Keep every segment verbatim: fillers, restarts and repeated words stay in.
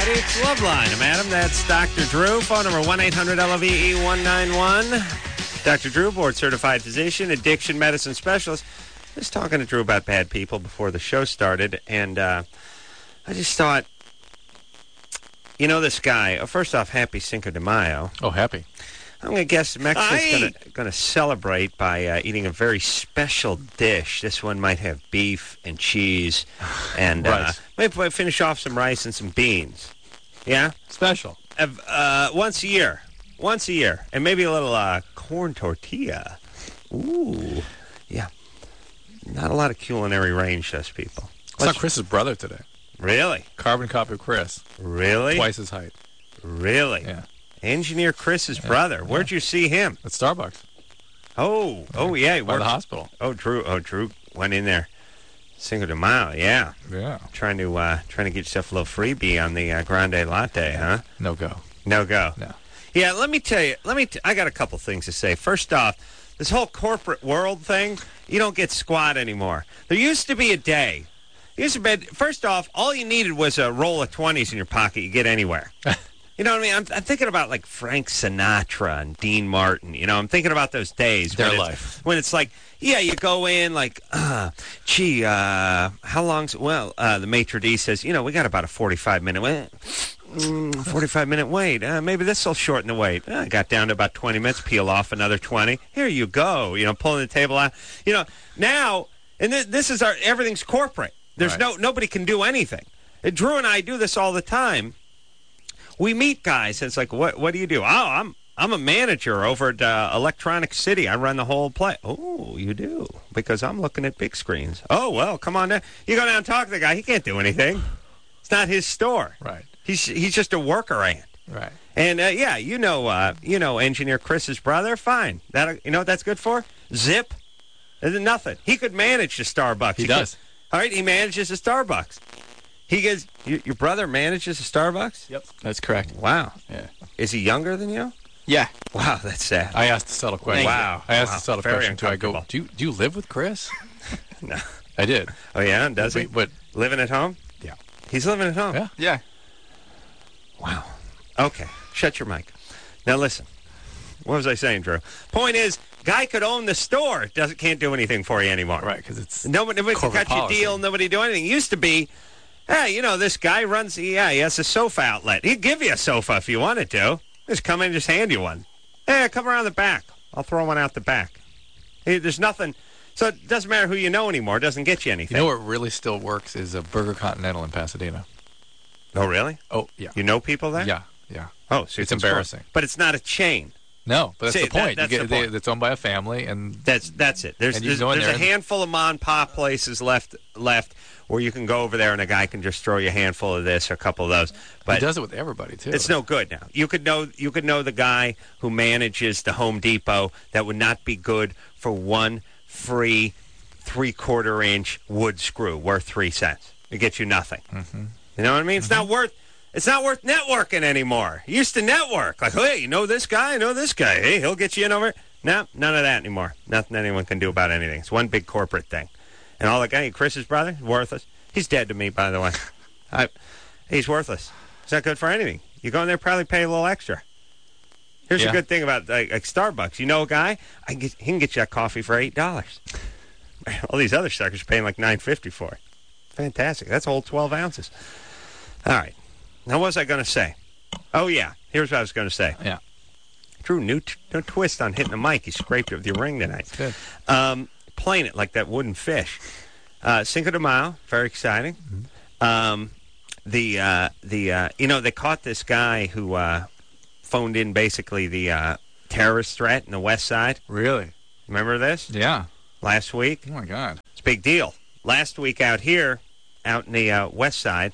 righty. It's Loveline. I'm Adam. That's Doctor Drew. Phone number one eight hundred L O V E one nine one. Doctor Drew, board-certified physician, addiction medicine specialist. Just talking to Drew about bad people before the show started, and uh, I just thought, you know this guy. Oh, first off, happy Cinco de Mayo. Oh, happy. I'm going to guess Mexico's going to celebrate by uh, eating a very special dish. This one might have beef and cheese and uh, maybe finish off some rice and some beans. Yeah? Special. Uh, uh, once a year. Once a year. And maybe a little uh, corn tortilla. Ooh. Yeah. Not a lot of culinary range, those people. I saw Chris's brother today. Really? Carbon copy of Chris. Really? Twice his height. Really? Yeah. Engineer Chris's yeah. brother. Where'd you see him? At Starbucks. Oh, oh yeah. He By works. the hospital. Oh, Drew. Oh, Drew went in there. Cinco de Mayo, yeah. Yeah. Trying to uh, trying to get yourself a little freebie on the uh, grande latte, huh? No go. No go. No. Yeah. Let me tell you. Let me. T- I got a couple things to say. First off, this whole corporate world thing, you don't get squat anymore. There used to be a day. Used to be. First off, all you needed was a roll of twenties in your pocket. You get anywhere. You know what I mean? I'm, I'm thinking about, like, Frank Sinatra and Dean Martin. You know, I'm thinking about those days. Their when life. It's, when it's like, yeah, you go in, like, uh, gee, uh, how long's, well, uh, the maitre d' says, you know, we got about a forty-five minute wait. Mm, forty-five minute wait. Uh, maybe this will shorten the wait. Uh, got down to about twenty minutes, peel off another twenty. Here you go. You know, pulling the table out. You know, now, and th- this is our, everything's corporate. There's right. no, nobody can do anything. And Drew and I do this all the time. We meet guys, and it's like, what What do you do? Oh, I'm I'm a manager over at uh, Electronic City. I run the whole place. Oh, you do? Because I'm looking at big screens. Oh, well, come on down. You go down and talk to the guy. He can't do anything. It's not his store. Right. He's he's just a worker ant. Right. And, uh, yeah, you know, uh, you know, Engineer Chris's brother, fine. That You know what that's good for? Zip. There's nothing. He could manage the Starbucks. He, he does. Could, all right, he manages the Starbucks. He gets your, your brother manages a Starbucks? Yep, that's correct. Wow. Yeah. Is he younger than you? Yeah. Wow, that's sad. I asked a subtle question. Wow. I asked wow. a subtle Very question too. I go, uncomfortable. do you, do you live with Chris? No. I did. Oh yeah, does he? Wait, but living at home? Yeah. He's living at home. Yeah. Yeah. Wow. Okay. Shut your mic. Now listen. What was I saying, Drew? Point is, guy could own the store. Doesn't can't do anything for you anymore. Right, because it's nobody, nobody can corporate cut policy. your deal. Nobody do anything. It used to be, hey, you know, this guy runs. Yeah, he has a sofa outlet. He'd give you a sofa if you wanted to. Just come in and just hand you one. Hey, come around the back. I'll throw one out the back. Hey, there's nothing. So it doesn't matter who you know anymore. It doesn't get you anything. You know what really still works is a Burger Continental in Pasadena. Oh, really? Oh, yeah. You know people there? Yeah, yeah. Oh, so It's you can embarrassing. sort- But it's not a chain. No, but that's See, the point. that- that's you get, the point. They, it's owned by a family, and That's that's it. There's And you there's, go in there's there a and- handful of mom and pop places left left where you can go over there and a guy can just throw you a handful of this or a couple of those. But he does it with everybody too. it's no good now. You could know you could know the guy who manages the Home Depot that would not be good for one free three quarter inch wood screw worth three cents. It gets you nothing. Mm-hmm. You know what I mean? It's not worth. It's not worth networking anymore. You used to network. Like, hey, you know this guy? I know this guy. Hey, he'll get you in over. No, none of that anymore. Nothing anyone can do about anything. It's one big corporate thing. And all the guy, Chris's brother, worthless. He's dead to me, by the way. I, he's worthless. It's not good for anything. You go in there, probably pay a little extra. Here's Yeah. a good thing about like, like Starbucks. You know a guy? I can get, he can get you that coffee for eight dollars. All these other suckers are paying like nine fifty for it. Fantastic. That's a whole twelve ounces. All right. Now, what was I going to say? Oh, yeah. Here's what I was going to say. Yeah. Drew, new, t- no twist on hitting the mic. You scraped it with your ring tonight. Good. Um, playing it like that wooden fish. Uh, Cinco de Mayo, very exciting. Mm-hmm. Um, the, uh, the uh, you know, they caught this guy who uh, phoned in basically the uh, terrorist threat in the West Side. Really? Remember this? Yeah. Last week? Oh, my God. It's a big deal. Last week out here, out in the uh, West Side,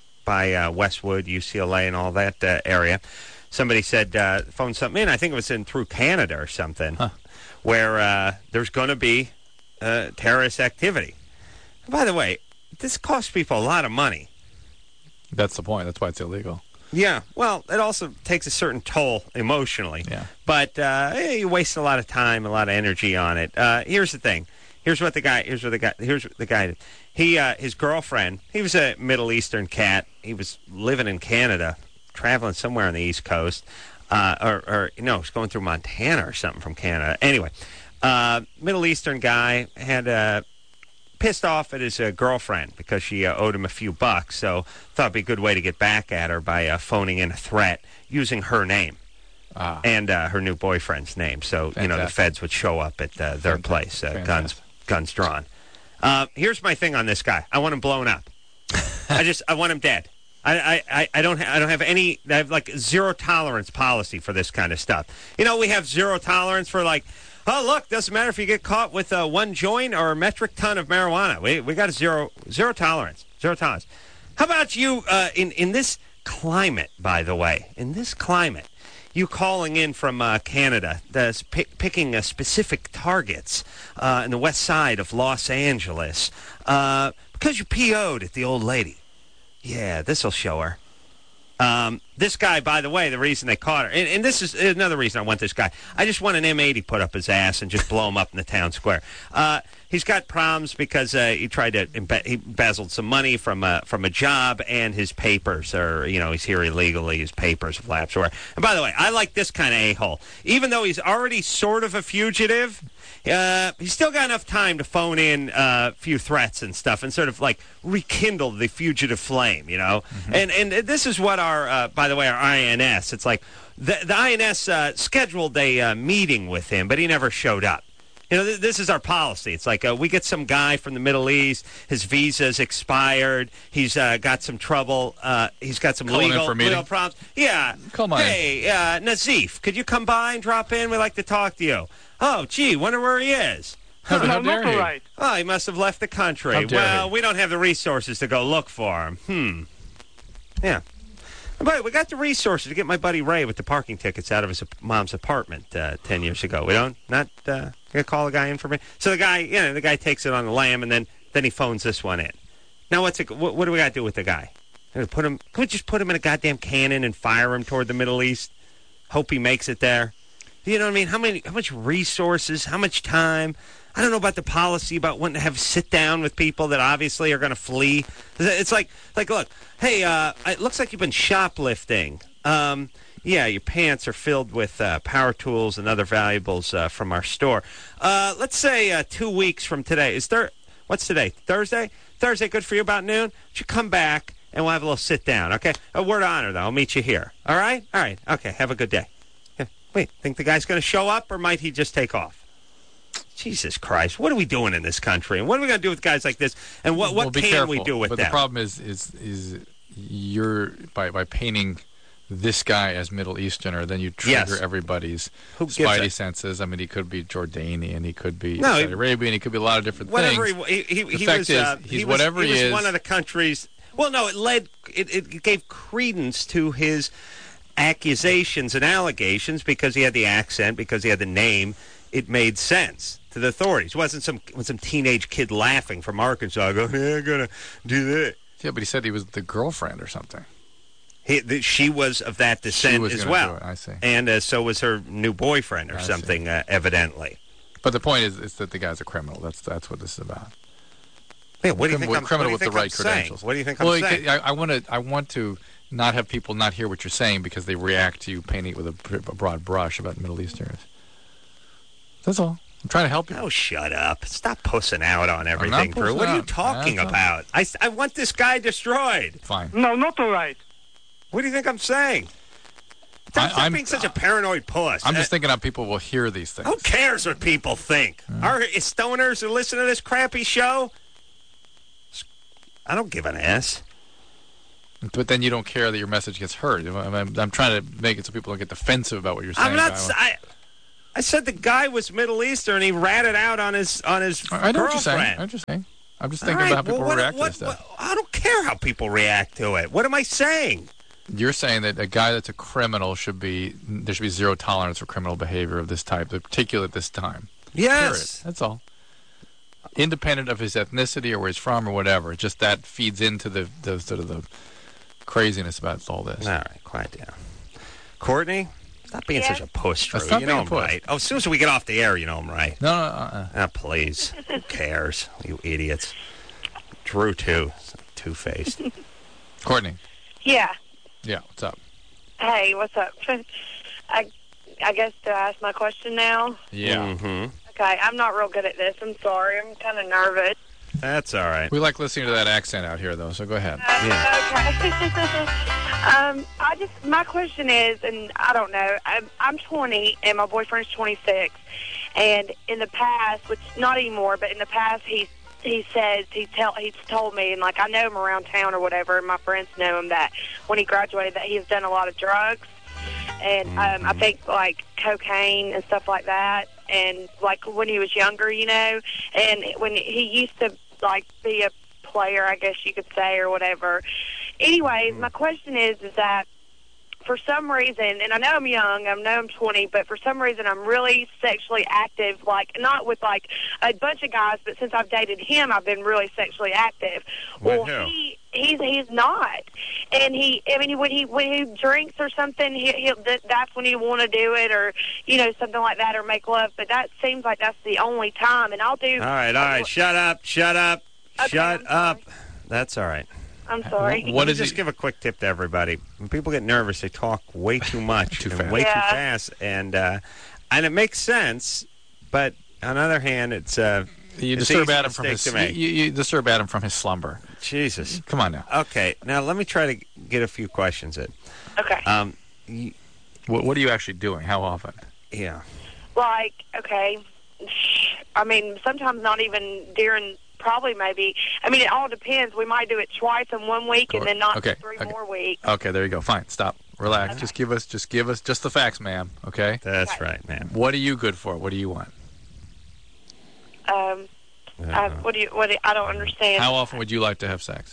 by uh, Westwood, U C L A, and all that uh, area. Somebody said, uh, phoned something in, I think it was in through Canada or something, huh. where uh, there's going to be uh, terrorist activity. And by the way, this costs people a lot of money. That's the point. That's why it's illegal. Yeah, well, it also takes a certain toll emotionally. Yeah. But uh, eh, you waste a lot of time, a lot of energy on it. Uh, here's the thing. Here's what the guy. Here's what the guy. Here's what the guy did. He, uh, his girlfriend, he was a Middle Eastern cat. He was living in Canada, traveling somewhere on the East Coast. Uh, or, or, no, he was going through Montana or something from Canada. Anyway, uh, Middle Eastern guy had uh, pissed off at his uh, girlfriend because she uh, owed him a few bucks. So thought it'd be a good way to get back at her by uh, phoning in a threat using her name. Ah. And uh, her new boyfriend's name. So, Fantastic. you know, the feds would show up at uh, their Fantastic. place, uh, guns Fantastic. guns drawn. Uh, here's my thing on this guy. I want him blown up. I just, I want him dead. I, I, I don't, ha- I don't have any, I have like zero tolerance policy for this kind of stuff. You know, we have zero tolerance for like, oh, look, doesn't matter if you get caught with uh, one joint or a metric ton of marijuana. We, we got a zero, zero tolerance, zero tolerance. How about you uh, in, in this climate, by the way, in this climate, you calling in from uh, Canada, that's p- picking uh, specific targets uh, in the west side of Los Angeles uh, because you P O'd at the old lady. Yeah, this'll show her. Um, this guy, by the way, the reason they caught her, and, and this is another reason I want this guy. I just want an M eighty put up his ass and just blow him up in the town square. Uh, he's got problems because uh, he tried to embe- he embezzled some money from a, from a job, and his papers are, you know, he's here illegally. His papers have lapsed. Or, and by the way, I like this kind of a-hole. Even though he's already sort of a fugitive, uh, he's still got enough time to phone in uh, a few threats and stuff and sort of like rekindle the fugitive flame, you know. Mm-hmm. And and this is what our, uh, by the way, our I N S. It's like the, the I N S uh, scheduled a uh, meeting with him, but he never showed up. You know, th- this is our policy. It's like uh, we get some guy from the Middle East. His visa's expired. He's uh, got some trouble. Uh, he's got some Call him in legal, for a meeting. legal problems. Yeah. Come on. Hey, uh, Nazif, could you come by and drop in? We'd like to talk to you. Oh, gee, wonder where he is. How, how No, dare not he? all right. Oh, he must have left the country. How dare Well, he? we don't have the resources to go look for him. Hmm. Yeah. But we got the resources to get my buddy Ray with the parking tickets out of his mom's apartment uh, ten years ago. We don't not uh, gonna call a guy in for me. So the guy, you know, the guy takes it on the lam, and then then he phones this one in. Now what's it? What, what do we got to do with the guy? Gonna put him? Can we just put him in a goddamn cannon and fire him toward the Middle East? Hope he makes it there. You know what I mean? How many? How much resources? How much time? I don't know about the policy about wanting to have sit down with people that obviously are going to flee. It's like, like, look, hey, uh, it looks like you've been shoplifting. Um, yeah, your pants are filled with uh, power tools and other valuables uh, from our store. Uh, let's say uh, two weeks from today. Is there? What's today? Thursday? Thursday good for you about noon? You come back and we'll have a little sit down, okay? A word of honor, though. I'll meet you here. All right? All right. Okay, have a good day. Yeah. Wait, think the guy's going to show up, or might he just take off? Jesus Christ, what are we doing in this country? And what are we going to do with guys like this? And what, what well, be can careful. we do with but them? the problem is, is, is you're by by painting this guy as Middle Easterner, then you trigger Yes. everybody's Who gives spidey a- senses. I mean, he could be Jordanian, he could be No, he- Saudi Arabian, he could be a lot of different Whatever things. he, he, he, The he fact was, is, uh, he's he was, whatever he he was is. one of the countries. Well, no, it led, it, it gave credence to his accusations and allegations because he had the accent, because he had the name. It made sense to the authorities. It wasn't some was some teenage kid laughing from Arkansas going, "Yeah, I'm gonna do that." Yeah, but he said he was the girlfriend or something. He, the, she was of that descent was as gonna well. do it, I see. And uh, so was her new boyfriend or I see. something, uh, evidently. But the point is, is that the guy's a criminal. That's that's what this is about. Yeah, what do you Crim- think I'm, criminal what do you with the think right I'm saying? credentials. What do you think well, I'm saying? I, I want to I want to not have people not hear what you're saying because they react to you painting it with a, pr- a broad brush about Middle Easterners. That's all. I'm trying to help you. Oh, shut up. Stop pussing out on everything, Drew. pussing What are you out. talking That's about? I, I want this guy destroyed. Fine. No, not all right. What do you think I'm saying? Stop, I- stop I'm- being such a paranoid puss. I'm just Uh, thinking how people will hear these things. Who cares what people think? Our stoners who listen to this crappy show? I don't give an ass. But then you don't care that your message gets heard. I'm, I'm, I'm trying to make it so people don't get defensive about what you're saying. I'm not. but s- I, I said the guy was Middle Eastern and he ratted out on his on his I, I know what you're saying. girlfriend. I'm just saying. I'm just All thinking right, about how people well, what- react what- to this stuff. what- I don't care how people react to it. What am I saying? You're saying that a guy that's a criminal should be there should be zero tolerance for criminal behavior of this type, particularly at this time. Period. Yes. That's all. Independent of his ethnicity or where he's from or whatever, just that feeds into the, the sort of the craziness about all this. All right, quiet down. Courtney, stop being Yes? such a puss, Drew. Stop You know being I'm a puss. right. Oh, as soon as we get off the air, you know I'm right. No, no, uh-uh. Ah, please. Who cares? You idiots. Drew, too. Two-faced. Courtney. Yeah. Yeah, what's up? Hey, what's up? I, I guess to ask my question now. Yeah. Mm-hmm. Okay, I'm not real good at this. I'm sorry. I'm kind of nervous. That's all right. We like listening to that accent out here, though, so go ahead. Uh, Yeah. Okay. um, I just my question is, and I don't know. I'm, I'm twenty, and my boyfriend's twenty-six. And in the past, which not anymore, but in the past, he's he says he tell he's told me, and like I know him around town or whatever, and my friends know him, that when he graduated that he's done a lot of drugs, and um, I think like cocaine and stuff like that, and like when he was younger, you know, and when he used to like be a player, I guess you could say, or whatever. Anyways, my question is, is that for some reason, and I know I'm young, I know I'm twenty, but for some reason I'm really sexually active, like, not with, like, a bunch of guys, but since I've dated him, I've been really sexually active. With well, who? he, he's he's not. And he, I mean, when he when he drinks or something, he, he that, that's when he want to do it, or, you know, something like that, or make love, but that seems like that's the only time, and I'll do... All right, all right. Shut up, shut up, Okay, shut I'm up. sorry. That's all right. I'm sorry. What Let me is just it- give a quick tip to everybody. When people get nervous, they talk way too much, Too and fast. way Yeah. too fast, and uh, and it makes sense. But on the other hand, it's uh, You it's disturb easy Adam from his mistake to make. you, you disturb Adam from his slumber. Jesus. Come on now. Okay, now let me try to get a few questions in. Okay. Um, y- What, what are you actually doing? How often? yeah. Like, okay, I mean, sometimes not even during, probably maybe, I mean, it all depends. We might do it twice in one week and then not Okay, three okay. more weeks. Okay, there you go. Fine. Stop. Relax. Just give us just give us just the facts, ma'am. Okay? That's Okay. right, man. What are you good for? What do you want? Um, I, what do you, what do you, I don't understand. How often would you like to have sex?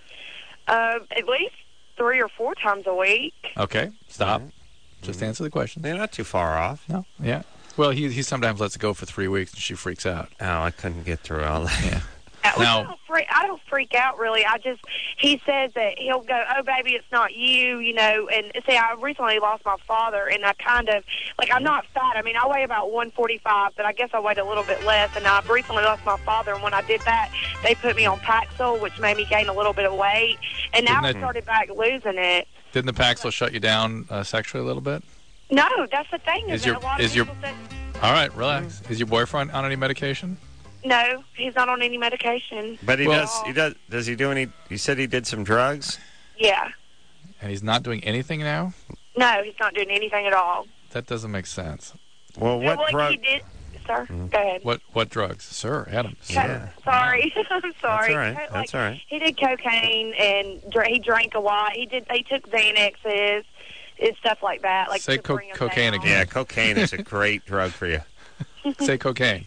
Uh, at least three or four times a week. Okay. Stop. Mhm. Just answer the question. They're not too far off. No. Yeah. Well, he he sometimes lets it go for three weeks and she freaks out. Oh, I couldn't get through all that. Yeah. Uh, well, Now- I don't freak, I don't freak out really. I just, he says that he'll go, oh baby, it's not you, you know. And see, I recently lost my father, and I kind of, like, I'm not fat. I mean, I weigh about one forty-five, but I guess I weighed a little bit less. And I recently lost my father, and when I did that, they put me on Paxil, which made me gain a little bit of weight. And now Didn't I that- started back losing it. Didn't the Paxil shut you down uh, sexually a little bit? No, that's the thing. Is Is, your- that a lot is of your- people say, All right, relax. Is your boyfriend on any medication? no, he's not on any medication. But he Well- does. He does. Does he do any? You said he did some drugs. Yeah. And he's not doing anything now? No, he's not doing anything at all. That doesn't make sense. Well, what well, drug? he did, sir. Go ahead. What what drugs? Sir, Adam. Co- Sir. Sorry, I'm sorry. all right. Like, That's all right. He did cocaine and dr- he drank a lot. He did. He took Xanaxes and stuff like that. Like Say to co- bring him cocaine down. again. Yeah, cocaine is a great drug for you. Say cocaine.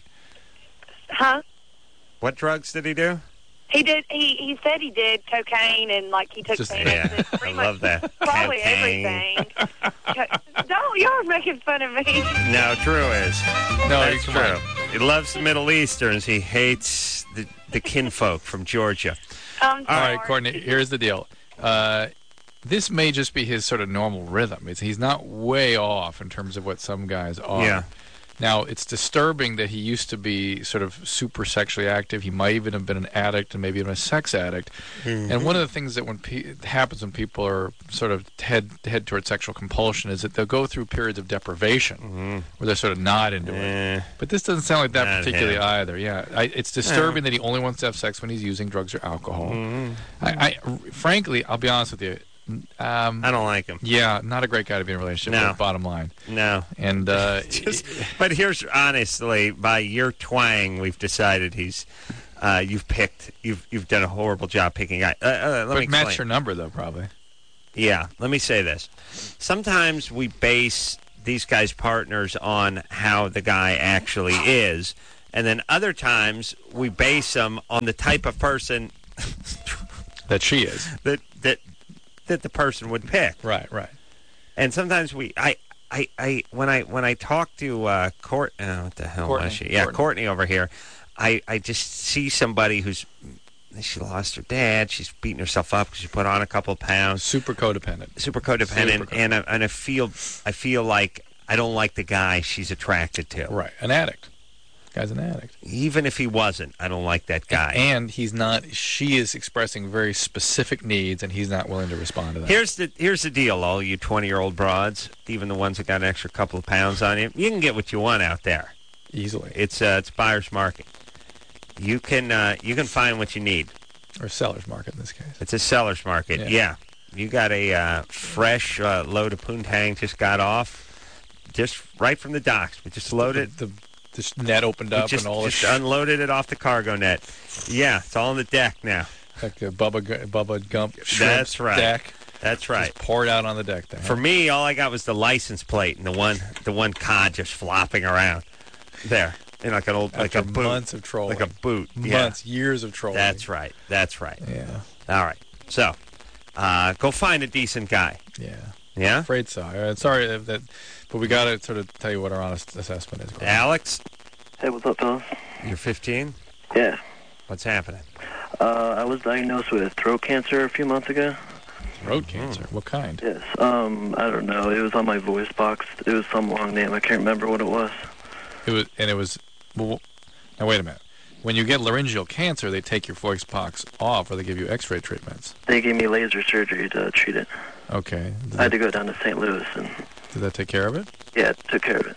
Huh? What drugs did he do? He did. He he said he did cocaine and like he took Just- Xanaxes. Yeah, I pretty much love that. Probably Cocaine. everything. Co- Don't you're making fun of me. No, Drew is. No, That's come true. on. He loves the Middle Easterns. He hates the, the kinfolk from Georgia. I'm All sorry. right, Courtney, here's the deal. Uh, this may just be his sort of normal rhythm. It's, he's not way off in terms of what some guys are. Yeah. Now, it's disturbing that he used to be sort of super sexually active. He might even have been an addict and maybe even a sex addict. Mm-hmm. And one of the things that when pe- happens when people are sort of head head toward sexual compulsion is that they'll go through periods of deprivation where they're sort of not into it. Eh, But this doesn't sound like that Not particularly him. either. Yeah, I, it's disturbing that he only wants to have sex when he's using drugs or alcohol. Mm-hmm. I, I, frankly, I'll be honest with you. Um, I don't like him. yeah, not a great guy to be in a relationship No. with. Bottom line, No. and uh, Just, but here's honestly, by your twang, we've decided he's. Uh, you've picked. You've you've done a horrible job picking a guy. Uh, uh, let me but match explain. your number though, probably. Yeah, let me say this. Sometimes we base these guys' partners on how the guy actually is, and then other times we base them on the type of person That she is. that that that the person would pick. Right, right. And sometimes we, I, I, I when I when I talk to uh, Court, oh, what the hell Courtney, was she? Yeah, Courtney. Courtney over here. I I just see somebody who's she lost her dad. She's beating herself up because she put on a couple of pounds. Super codependent. Super codependent, Super and I, and I feel I feel like I don't like the guy she's attracted to. Right, an addict. Guy's an addict. Even if he wasn't, I don't like that guy. And he's not. She is expressing very specific needs, and he's not willing to respond to that. Here's the here's the deal, all you twenty-year-old broads, even the ones that got an extra couple of pounds on you, you can get what you want out there. Easily. It's uh, it's buyer's market. You can uh, you can find what you need. Or seller's market in this case. It's a seller's market. Yeah. yeah. You got a uh, fresh uh, load of poontang just got off, just right from the docks. We just loaded. The, the, the net opened up just, and all just the unloaded it off the cargo net. Yeah, it's all on the deck now. Like the Bubba, Bubba Gump That's right. deck. That's right. Just poured out on the deck there. For me, all I got was the license plate and the one the one cod just flopping around there. In like an old, After like a boot. months of trolling. Like a boot. Months, yeah. years of trolling. That's right. That's right. Yeah. All right. So, uh, go find a decent guy. Yeah. Yeah? I'm afraid so. Uh, Sorry, that, that, but we got to sort of tell you what our honest assessment is. Alex? Hey, what's up, fellas? You're fifteen? Yeah. What's happening? Uh, I was diagnosed with throat cancer a few months ago. Throat cancer? Mm. What kind? Yes. Um, I don't know. It was on my voice box. It was some long name. I can't remember what it was. It was, and it was. Well, now wait a minute. When you get laryngeal cancer, they take your voice box off, or they give you X-ray treatments. They gave me laser surgery to treat it. Okay. Did I had to go down to Saint Louis and. Did that take care of it? Yeah, it took care of it.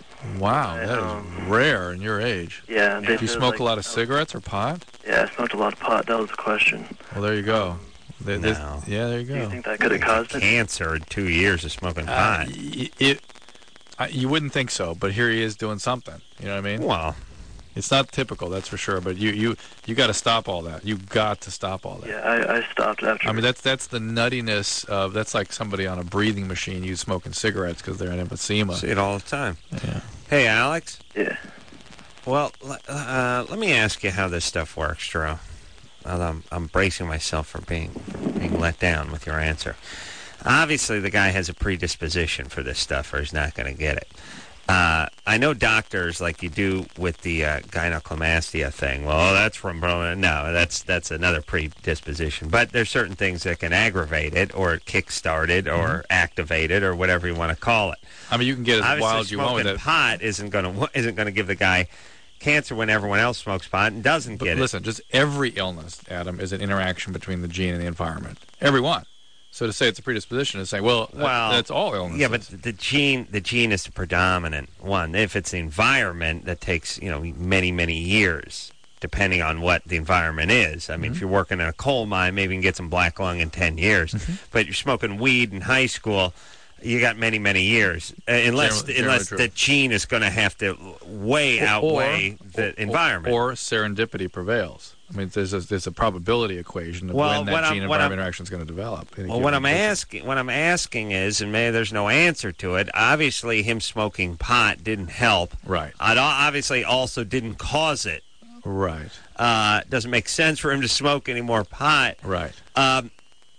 Wow, I, that um, is rare in your age. Yeah. They Do you said, smoke like, a lot of cigarettes or pot? Yeah, I smoked a lot of pot. That was the question. Well, there you go. They, they, No. Yeah, there you Do you go. think that could have caused it? Cancer in two years of smoking Uh, pot. y- it, I, you wouldn't think so, but here he is doing something. You know what I mean? Well, It's not typical, that's for sure. But you, you, you got to stop all that. You got to stop all that. Yeah, I, I stopped after. I mean, that's that's the nuttiness of that's like somebody on a breathing machine you smoking cigarettes because they're in emphysema. see it all the time. Yeah. Hey, Alex? Yeah. Well, l- uh, let me ask you how this stuff works, Drew. Well, I'm, I'm bracing myself for being being let down with your answer. Obviously, the guy has a predisposition for this stuff, or he's not going to get it. Uh, I know doctors, like you do with the uh, gynecomastia thing. Well, that's from no, that's that's another predisposition. But there's certain things that can aggravate it, or kickstart it, or mm-hmm. activate it, or whatever you want to call it. I mean, you can get as Obviously, wild as you want with smoking it. pot isn't going to isn't going to give the guy cancer when everyone else smokes pot and doesn't But get listen, just every illness, Adam, is an interaction between the gene and the environment. Every one. So to say it's a predisposition is saying, well, that, well, that's all illnesses. Yeah, but the gene, the gene is the predominant one. If it's the environment, that takes you know many, many years, depending on what the environment is. I mean, Mm-hmm. if you're working in a coal mine, maybe you can get some black lung in ten years. Mm-hmm. But you're smoking weed in high school, you got many, many years. Uh, unless Generally- unless generally the gene is going to have to way Or- outweigh the or- environment. Or serendipity prevails. I mean, there's a, there's a probability equation of Well, when what that I'm- gene what environment I'm- interaction is going to develop. in a Well, given what I'm person. asking, what I'm asking is, and maybe there's no answer to it. Obviously, him smoking pot didn't help. Right. It obviously also didn't cause it. Right. Uh, doesn't make sense for him to smoke any more pot. Right. Um,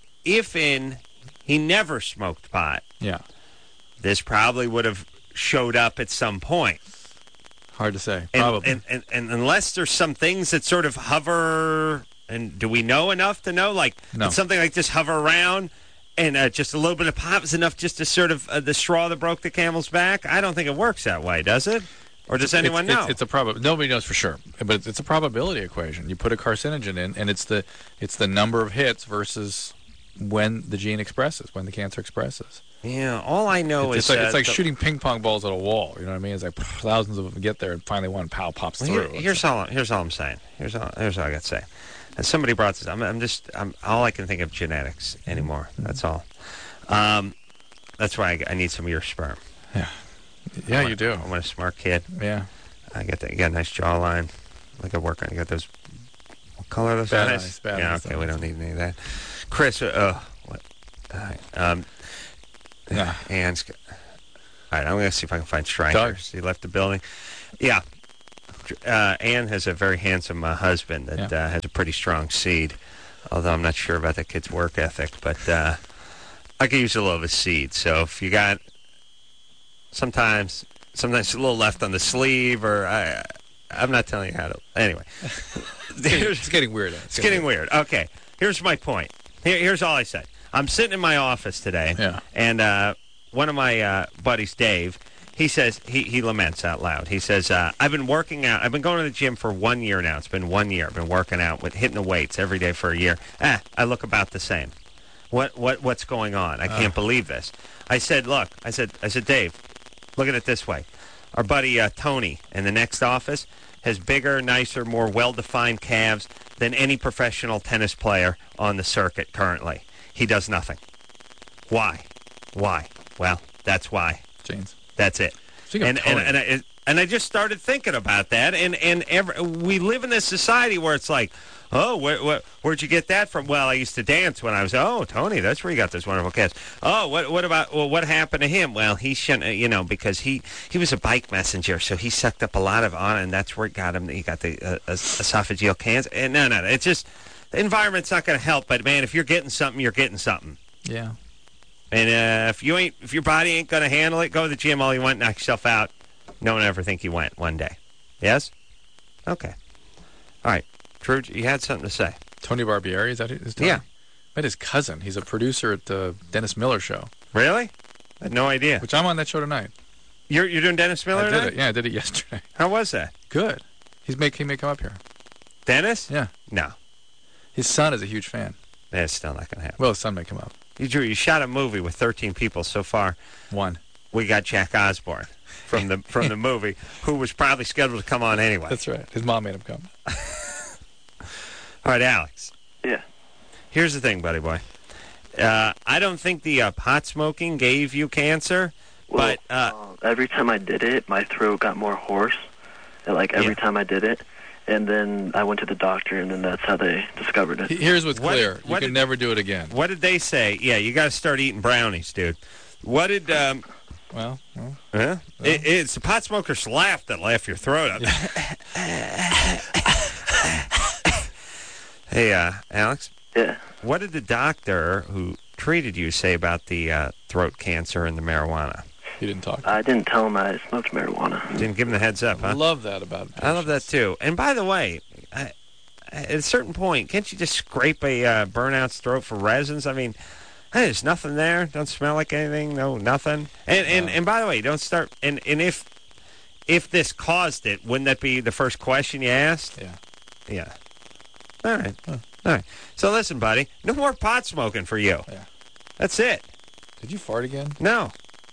if in he never smoked pot, Yeah. this probably would have showed up at some point. Hard to say. And, Probably. and, and, and unless there's some things that sort of hover, and do we know enough to know? Like, No. did something like this hover around, and uh, just a little bit of pot was enough just to sort of uh, the straw that broke the camel's back? I don't think it works that way, does it? Or does anyone it's, know? It's, it's a prob- Nobody knows for sure, but it's, it's a probability equation. You put a carcinogen in, and it's the it's the number of hits versus when the gene expresses, when the cancer expresses. yeah, all I know It's, is it's like, uh, it's like the- shooting ping pong balls at a wall. You know what I mean? It's like thousands of them get there, and finally one pow pops Well, through. here- here's all. Here's all I'm saying. Here's all. Here's all I got to say. And somebody brought this. I'm, I'm just. I'm. All I can think of genetics anymore. Mm-hmm. That's all. Um, that's why I, I need some of your sperm. yeah, yeah, I'm you a- do. I'm a smart kid. Yeah, I get that. You got a nice jawline. Like I work on. You got those. What color are those Bad eyes? eyes, bad yeah. eyes, Okay. bad We eyes. don't need any of that. Chris. Uh. uh, what? All right. Um. yeah. And. All right. I'm gonna see if I can find Strikers. He left the building. Yeah. Uh, Ann has a very handsome uh, husband that Yeah. uh, has a pretty strong seed. Although I'm not sure about the kid's work ethic, but uh, I could use a little of his seed. So if you got sometimes, sometimes a little left on the sleeve, or I, I'm not telling you how to. Anyway, It's, it's getting weird. it's getting weird. Okay, here's my point. Here, here's all I said. I'm sitting in my office today, Yeah. and uh, one of my uh, buddies, Dave, he he says, he, he laments out loud. He says, uh, I've been working out. I've been going to the gym for one year now. It's been one year. I've been working out with hitting the weights every day for a year. Ah, I look about the same. What what what's going on? I can't uh. believe this. I said, look, I said, I said, Dave, look at it this way. Our buddy uh, Tony in the next office has bigger, nicer, more well-defined calves than any professional tennis player on the circuit currently. He does nothing. Why? Why? Well, that's why. James. That's it. Speaking and, of Tony. and and I, and I just started thinking about that. And and every, we live in this society where it's like, oh, where, where, where'd you get that from? Well, I used to dance when I was. Oh, Tony, that's where you got this wonderful calves. Oh, what what about well, what happened to him? Well, he shouldn't, you know, because he, he was a bike messenger, so he sucked up a lot of on, and that's where it got him. He got the uh, esophageal cancer. And no, no, no, it's just the environment's not going to help. But man, if you're getting something, you're getting something. Yeah. And uh, if you ain't, if your body ain't going to handle it, go to the gym all you want, knock yourself out. No one ever think you went one day. Yes? Okay. All right. Drew, you had something to say. Tony Barbieri, is that his name? Yeah. Met his cousin. He's a producer at the Dennis Miller Show. Really? I had no idea. Which I'm on that show tonight. You're you're doing Dennis Miller I did tonight? it. Yeah, I did it yesterday. How was that? Good. He's make he may come up here. Dennis? Yeah. No. His son is a huge fan. That's still not going to happen. Well, his son may come up. You Drew, you shot a movie with thirteen people so far. One. We got Jack Osborne from the from the movie, who was probably scheduled to come on anyway. That's right. His mom made him come. All right, Alex. Yeah. Here's the thing, buddy boy. Uh, I don't think the uh, pot smoking gave you cancer, Well, but uh, uh, every time I did it, my throat got more hoarse. And, like every Yeah. time I did it, and then I went to the doctor, and then that's how they discovered it. Here's what's What- clear. what you can did- never do it again. what did they say? Yeah, you got to start eating brownies, dude. What did um? Well, well Huh? It, it's the pot smoker's laugh that laugh your throat out. Hey, uh, Alex. Yeah. What did the doctor who treated you say about the uh, throat cancer and the marijuana? he didn't talk. I didn't tell him I smoked marijuana. Didn't give him the heads up, I huh? love that about patients. I love that too. And by the way, I, at a certain point, can't you just scrape a uh, burnout's throat for resins? I mean, hey, there's nothing there. Don't smell like anything. No, nothing. And and, and by the way, don't start. And, and if if this caused it, wouldn't that be the first question you asked? Yeah. Yeah. All right. All right. So listen, buddy, no more pot smoking for you. Yeah. That's it. Did you fart again? No.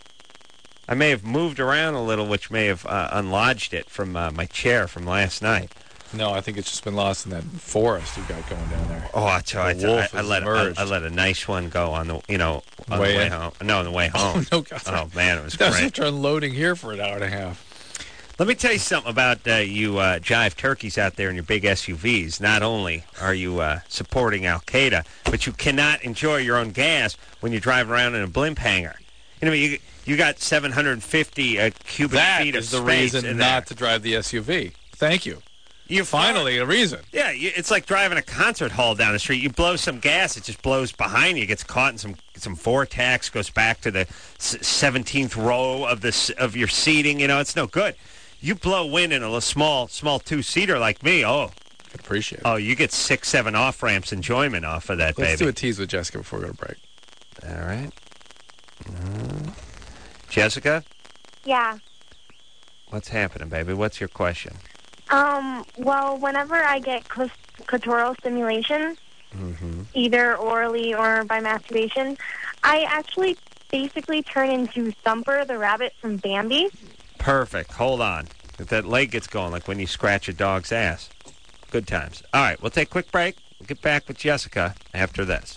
I may have moved around a little, which may have uh, unlodged it from uh, my chair from last night. No, I think it's just been lost in that forest you got going down there. Oh, I tell The you, I, wolf I, has let I, emerged. I let a nice one go on the you know on Way the way in? home. No, on the way home. Oh, no, God. Oh man, it was That was great. after unloading here for an hour and a half. Let me tell you something about uh, you uh, jive turkeys out there in your big S U Vs. Not only are you uh, supporting Al Qaeda, but you cannot enjoy your own gas when you drive around in a blimp hangar. You know, you you got seven hundred fifty uh, cubic That feet of is the space reason in not there. to drive the S U V. Thank you. You Finally, a reason. Yeah, you, it's like driving a concert hall down the street. You blow some gas, it just blows behind you, gets caught in some some vortex, goes back to the seventeenth row of this of your seating. You know, it's no good. You blow wind in a little small small two seater like me. Oh, Could appreciate it. oh, you get six seven off ramps enjoyment off of that, Let's baby. do a tease with Jessica before we go to break. All right, uh, Jessica, Yeah. what's happening, baby? What's your question? Um, well, whenever I get cl- clitoral stimulation, Mm-hmm. either orally or by masturbation, I actually basically turn into Thumper the rabbit from Bambi. Perfect. Hold on. If that leg gets going, like when you scratch a dog's ass. Good times. All right, we'll take a quick break. We'll get back with Jessica after this.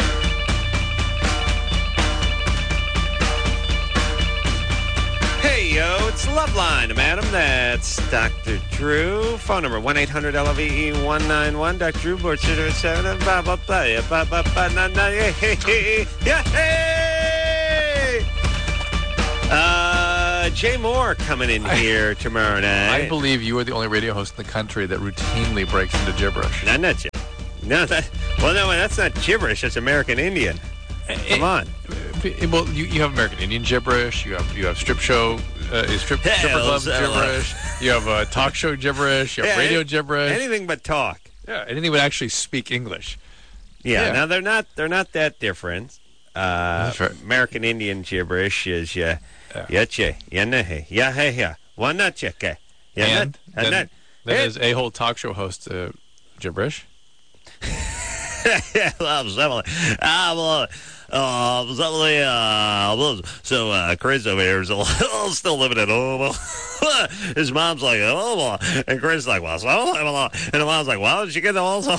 Hey, yo, it's Loveline, madam. That's Doctor Drew. Phone number one eight hundred L O V E one nine one. Doctor Drew, board seven blah, blah, blah, yeah, blah, blah, blah, nah, nah, yeah, hey, hey, yeah, hey! Uh, Jay Moore coming in here tomorrow night. I believe you are the only radio host in the country that routinely breaks into gibberish. No, not gibberish. No, that, well, no, that's not gibberish. That's American Indian. Come on. Eh, Well, you, you have American Indian gibberish. You have you have strip show, uh, strip, stripper club Hells, uh, gibberish. You have uh, talk show gibberish. You have Yeah, radio any- gibberish. Anything but talk. Yeah, anything would actually speak English. Yeah, Yeah. Now they're not they're not that different. uh, right. American Indian gibberish is ya, yache, yanahe, yaheya, wanacheke, And yanat, then, anat. then there's a-hole talk show host uh, gibberish. I'm Emily. I'm uh, uh, Emily. Uh, so uh, Chris over here is a little, still living at home. His mom's like, oh, and Chris is like, well, so, and the mom's like, well, did you get the also?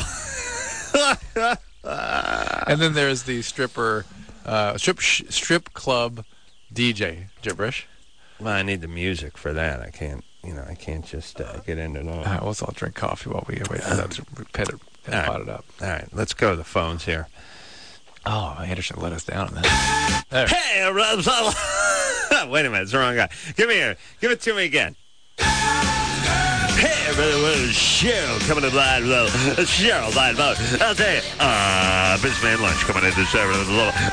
And then there's the stripper, uh, strip sh- strip club D J gibberish. Well, I need the music for that. I can't, you know, I can't just uh, get into that. All right, let's all drink coffee while we wait for that to pet it and All pot right. it up. All right, let's go to the phones here. Oh, Anderson let us down on that. There. Hey, Rob. Wait a minute, it's the wrong guy. Give me here. Give it to me again. Hey, brother, what is Cheryl coming in live? Well, Cheryl live. I'll tell you, uh, businessman lunch coming into service.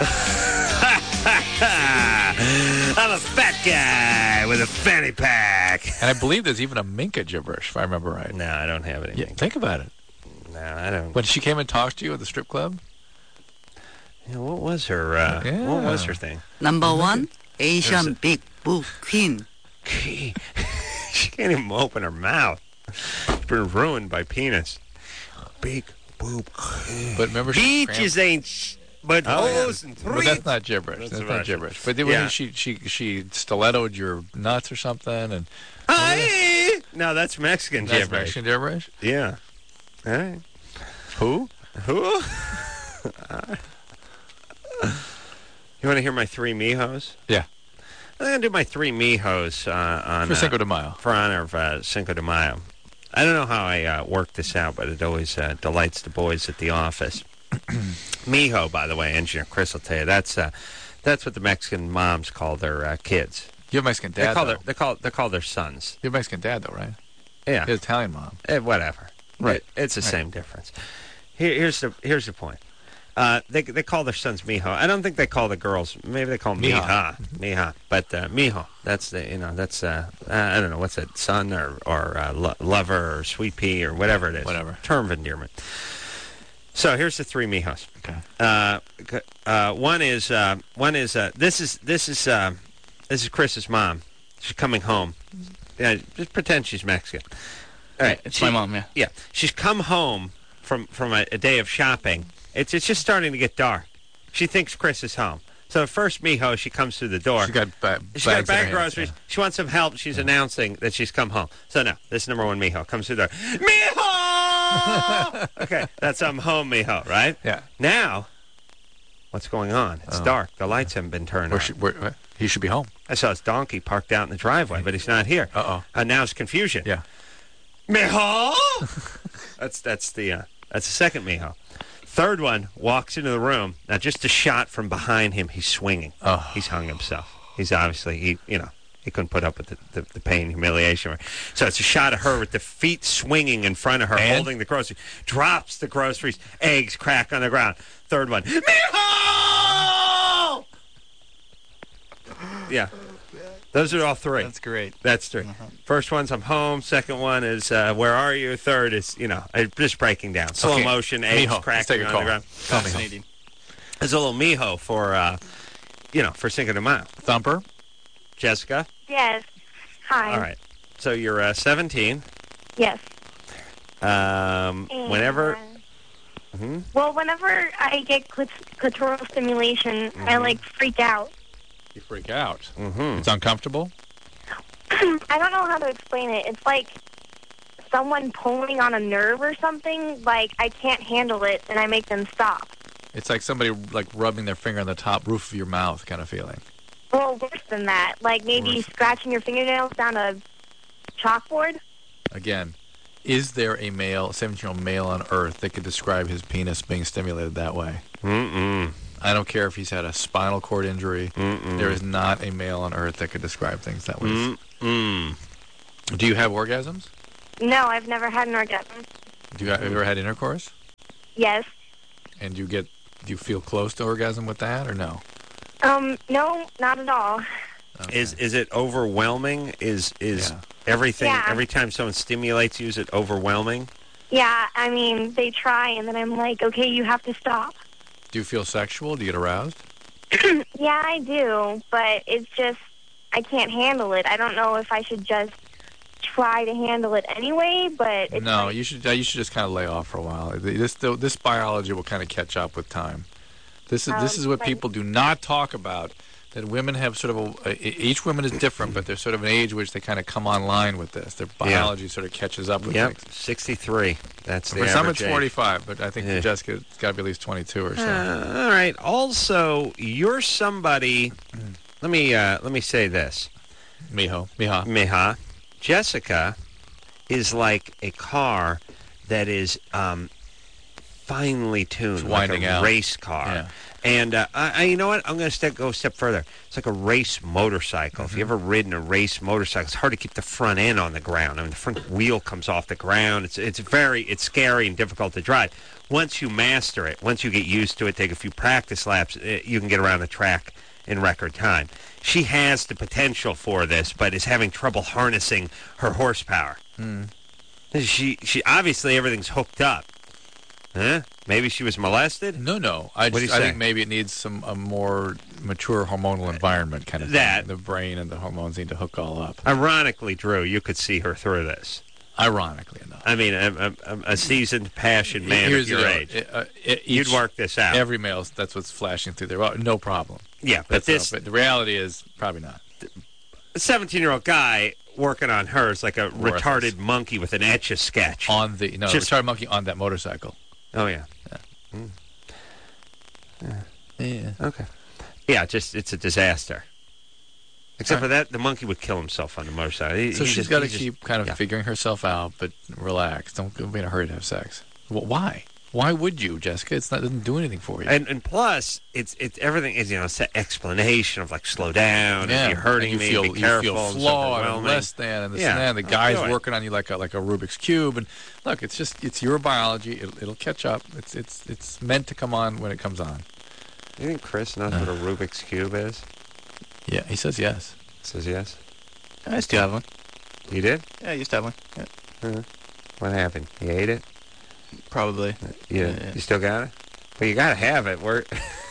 I'm a fat guy with a fanny pack. And I believe there's even a Minka gibberish, if I remember right. No, I don't have it. Yeah, think about it. No, I don't. When she came and talked to you at the strip club? Yeah, what was her? Uh, Yeah. What was her thing? Number one, Asian Big Book Queen. She can't even open her mouth. It's been ruined by penis. Big boob. But remember she Beaches ain't, sh- but Oh, yeah. hoes and But three. that's not gibberish. That's That's, the not Russian. gibberish. But then Yeah. when she she she stilettoed your nuts or something, and Aye. No, that's Mexican that's gibberish. Mexican gibberish. Yeah. All right. Who? Who? You want to hear my three mijos? Yeah. I'm going to do my three mijos uh, on For Cinco uh, de Mayo. for honor of uh, Cinco de Mayo. I don't know how I uh, work this out, but it always uh, delights the boys at the office. Mijo, by the way, Engineer Chris will tell you, that's uh, that's what the Mexican moms call their uh, kids. You have Mexican They dad, call though. their they call they call their sons. You have Mexican dad, though, right? Yeah, You have Italian mom. Eh, whatever. Right. It- it's the Right. same difference. Here, here's the here's the point. Uh, they they call their sons Mijo. I don't think they call the girls. Maybe they call them Mija. Mija. Mija. But uh, Mijo. That's the you know that's uh, uh, I don't know what's that son or or uh, lo- lover or sweet pea or whatever it is. Whatever. Term of endearment. So here's the three Mijos. Okay. Uh, c- uh, one is uh, one is uh, this is this is uh, this is Chris's mom. She's coming home. Yeah, just pretend she's Mexican. All right, It's she- my mom, yeah. Yeah, she's come home from from a, a day of shopping. It's it's just starting to get dark. She thinks Chris is home. So first Mijo, she comes through the door. She got ba- She's got a bags in bag her of hands, groceries. yeah. She wants some help. She's announcing that she's come home. So now, this is number one Mijo. Comes through the door. Mijo! Okay, that's I'm home, Mijo, right? Yeah. Now, what's going on? It's Oh. dark. The lights haven't been turned Where on. she, where, where- he should be home. I saw his donkey parked out in the driveway, but he's not here. Uh-oh. And now it's confusion. Yeah. Mijo! that's that's the uh, that's the second Mijo. Third one walks into the room. Now, just a shot from behind him, he's swinging. Oh. He's hung himself. He's obviously, he you know, he couldn't put up with the, the, the pain, humiliation. So it's a shot of her with the feet swinging in front of her, And? holding the groceries. Drops the groceries. Eggs crack on the ground. Third one. Mijo! Yeah. Those are all three. That's great. That's three. First one's I'm home. Second one is uh, where are you? Third is, you know, uh, just breaking down. Slow Okay. motion, eggs Mijo, let's take cracking a on call. the ground. Call me home. Fascinating. There's a little Mijo for, uh, you know, for Cinco de Mayo. Thumper. Jessica? Yes. Hi. All right. So you're uh, seventeen. Yes. Um, And, whenever... uh, Mhm. Well, whenever I get clit- clitoral stimulation, I like freak out. You freak out. Mhm. It's uncomfortable. I don't know how to explain it. It's like someone pulling on a nerve or something. Like I can't handle it, and I make them stop. It's like somebody like rubbing their finger on the top roof of your mouth kind of feeling. Well, worse than that. Like maybe Worse. scratching your fingernails down a chalkboard. Again, is there a male, seventeen-year-old male on Earth that could describe his penis being stimulated that way? Mm-mm. I don't care if he's had a spinal cord injury. Mm-mm. There is not a male on Earth that could describe things that way. Mm-mm. Do you have orgasms? No, I've never had an orgasm. Do you have you ever had intercourse? Yes. And do you get do you feel close to orgasm with that or no? Um. No, not at all. Okay. Is is it overwhelming? Is is Yeah. everything, Yeah. every time someone stimulates you, is it overwhelming? Yeah. I mean, they try, and then I'm like, okay, you have to stop. Do you feel sexual? Do you get aroused? Yeah, I do, but it's just I can't handle it. I don't know if I should just try to handle it anyway, but it's No, like, you should. uh, You should just kind of lay off for a while. This this biology will kind of catch up with time. This is this Um, is what like- people do not talk about. That women have sort of a, e- each woman is different, but there's sort of an age which they kind of come online with this. Their biology sort of catches up with Yep, things. sixty-three. That's the For some, average it's age. forty-five, but I think Yeah. for Jessica, it's got to be at least twenty-two or so. Uh, all right. Also, you're somebody. Let me uh, let me say this, Miho, Miha. Miha. Jessica is like a car that is um, finely tuned, It's like winding a out. race car. Yeah. And uh, I, I- you know what? I'm going to step, go a step further. It's like a race motorcycle. If you ever ridden a race motorcycle, it's hard to keep the front end on the ground. I mean, the front wheel comes off the ground. It's it's very it's scary and difficult to drive. Once you master it, once you get used to it, take a few practice laps, eh, you can get around the track in record time. She has the potential for this, but is having trouble harnessing her horsepower. Hmm. She she obviously everything's hooked up. Huh? Maybe she was molested? No, no. I, What do just, you I say? think maybe it needs some a more mature hormonal environment kind of That- thing. The brain and the hormones need to hook all up. Ironically, Drew, you could see her through this. Ironically enough. I mean, a, a, a seasoned, passionate man Here's at the your deal. age. It- uh, it- You'd each- work this out. Every male, that's what's flashing through there. Well, no problem. Yeah, but That's all. this But the reality is probably not. seventeen-year-old guy working on her is like a Worthless. retarded monkey with an etch-a-sketch. On the no, Just- retarded monkey on that motorcycle. Oh, yeah. Yeah. Okay. Yeah, just it's a disaster. Except Right. for that, the monkey would kill himself on the motorcycle. He- So he she's just- got to he just- keep kind of yeah. figuring herself out, but relax. Don't be in a hurry to have sex. Well, why? Why would you, Jessica? It's not it doesn't do anything for you. And and plus, it's it's everything is you know it's an explanation of like slow down. yeah, If you're hurting and you me, feel, be you careful. feel it's flawed and overwhelming. less than, and this Yeah, and that. And the I'll guy's do it. working on you like a like a Rubik's cube. And look, it's just it's your biology. It'll, it'll catch up. It's it's it's meant to come on when it comes on. You think Chris knows what a Rubik's cube is? Yeah, he says yes. Says yes. I used to have one. You did? Yeah, I used to have one. Yeah, Uh, what happened? You ate it? probably. You, Yeah, yeah. you still got it? Well, you gotta have it. We're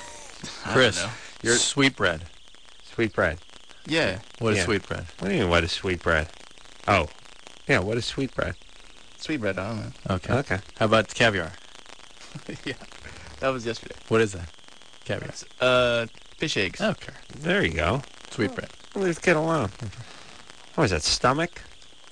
I Chris, don't know. you're sweetbread. sweetbread. Yeah, What is Yeah. sweetbread? What do you mean? What is sweetbread? Oh, yeah. What is sweetbread? sweetbread. I don't know. Okay. Okay. How about caviar? Yeah, that was yesterday. What is that? Caviar. Uh, fish eggs. Okay. There you go. Sweetbread. Leave the kid alone. What is that? Stomach?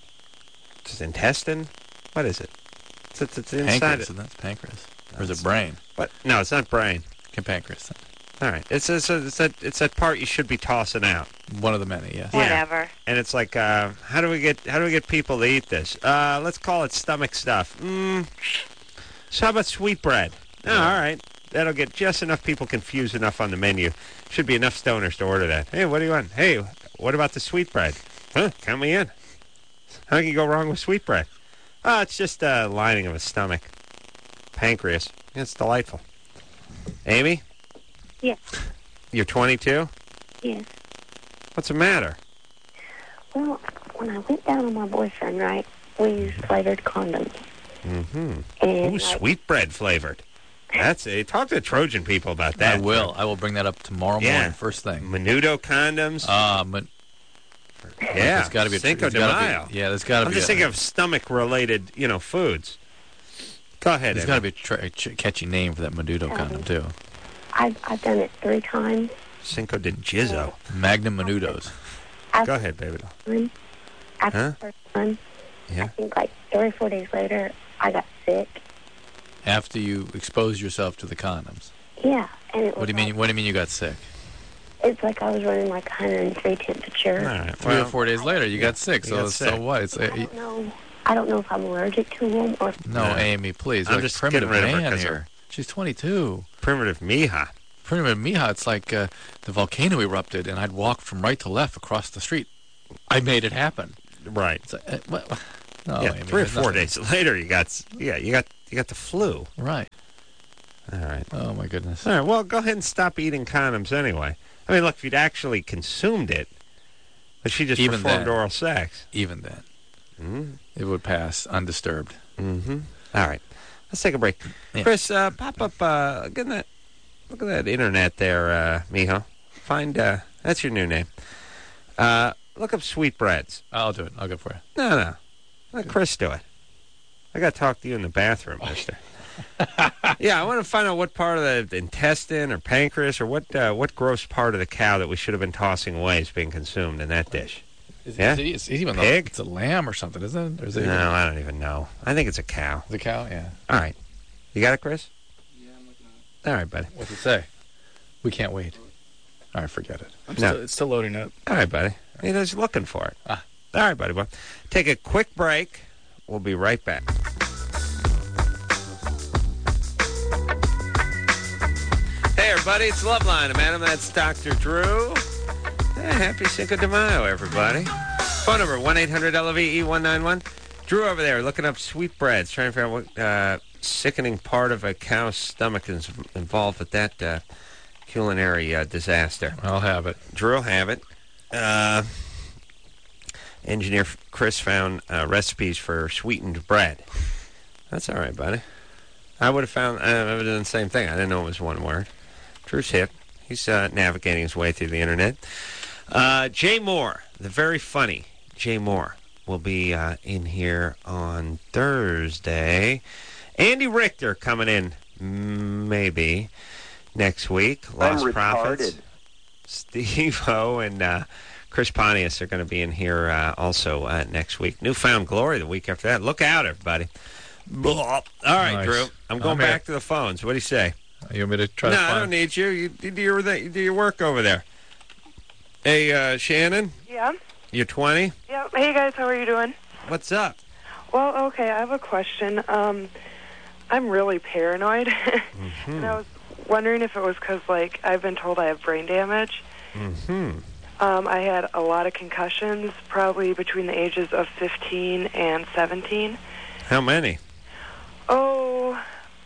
Just intestine? What is it? It's, it's, it's inside Pancreas, it. isn't that? It's pancreas. Or is That's- it brain? What? No, it's not brain. Can pancreas. All right. It's it's, it's that it's that part you should be tossing out. One of the many, yes. Yeah. Whatever. And it's like, uh, how do we get how do we get people to eat this? Uh, let's call it stomach stuff. Mm. So how about sweetbread? Oh, all right. That'll get just enough people confused enough on the menu. Should be enough stoners to order that. Hey, what do you want? Hey, what about the sweetbread? Huh? Count me in. How can you go wrong with sweetbread? Oh, it's just a lining of a stomach. Pancreas. It's delightful. Amy? Yes. You're twenty-two? Yes. What's the matter? Well, when I went down on my boyfriend, right, we used flavored condoms. Mm-hmm. And Ooh, like, sweetbread flavored. That's it. Talk to the Trojan people about that. I will. I will bring that up tomorrow Yeah. morning, first thing. Menudo condoms. Um, but yeah. there's got to be a Cinco there's de gotta Mayo. Be, yeah, there's got to I'm be. just a, thinking of stomach-related, you know, foods. Go ahead. There's Amy. got to be a, tra- a ch- catchy name for that Menudo condom too. I've, I've done it three times. Cinco de Gizzo. Magnum Menudos. After Go ahead, baby. doll. one, after Huh? the first one, I Yeah. think like three or four days later, I got sick. After you exposed yourself to the condoms. Yeah, and it was What do you mean? like- What do you mean you got sick? It's like I was running like one hundred three temperature. All right. Three well, or four days later, you got sick. you So got so sick. what? It's I uh, don't know. I don't know if I'm allergic to them or. no, Yeah. Amy, please. I'm Like just primitive getting rid of her man 'cause here. She's twenty-two. Primitive Mija. Primitive Mija, it's like uh, the volcano erupted, and I'd walk from right to left across the street. I made it happen. Right. It's like, uh, what, what? No, yeah. Amy, Three or there's four nothing. days later, you got. s- Yeah. You got. You got the flu. Right. All right. Oh my goodness. All right. Well, go ahead and stop eating condoms anyway. I mean, look, if you'd actually consumed it, but she just Even performed then. oral sex. Even then, Mm-hmm. it would pass undisturbed. Mm-hmm. All right. Let's take a break. Yeah. Chris, uh, pop up. Uh, get in that. look at that internet there, uh, Mijo. Find, uh, that's your new name. Uh, look up Sweetbreads. I'll do it. I'll go for you. No, no. Let Chris do it. I got to talk to you in the bathroom, mister. Yeah, I want to find out what part of the intestine or pancreas or what uh, what gross part of the cow that we should have been tossing away is being consumed in that dish. Is, Yeah? is it, it's even Pig? It's a lamb or something, isn't it? Or is it No, even, I don't even know. I think it's a cow. the cow? Yeah. All right. You got it, Chris? Yeah, I'm looking at it. All right, buddy. What's it say? We can't wait. All right, forget it. I'm No. still, it's still loading up. All right, buddy. He's just looking for it. Ah. All right, buddy. Well, take a quick break. We'll be right back. Hey, everybody. It's Loveline. Madam, that's Doctor Drew. Hey, happy Cinco de Mayo, everybody. Phone number, one eight hundred L V E one nine one. Drew over there looking up sweetbreads, trying to figure out what uh, sickening part of a cow's stomach is involved with that uh, culinary uh, disaster. I'll have it. Drew will have it. Uh, engineer Chris found uh, recipes for sweetened bread. That's all right, buddy. I would have found, uh, I would have done the same thing. I didn't know it was one word. Drew's hip. He's uh, navigating his way through the internet. Uh, Jay Moore, the very funny Jay Moore, will be uh, in here on Thursday. Andy Richter coming in maybe next week. Lost I'm Profits. retarded. Steve O and uh, Chris Pontius are going to be in here uh, also uh, next week. Newfound Glory the week after that. Look out, everybody. Blah. All right, Nice. Drew. I'm going I'm here. back to the phones. What do you say? You want me to try no, to I find don't need you. You, you, do your, you do your work over there. Hey, uh, Shannon, Yeah. you're twenty. Yeah. Hey guys, how are you doing? What's up? Well, okay, I have a question. Um, I'm really paranoid, Mm-hmm. and I was wondering if it was because, like, I've been told I have brain damage. Mm-hmm. Um, I had a lot of concussions, probably between the ages of fifteen and seventeen. How many? Oh,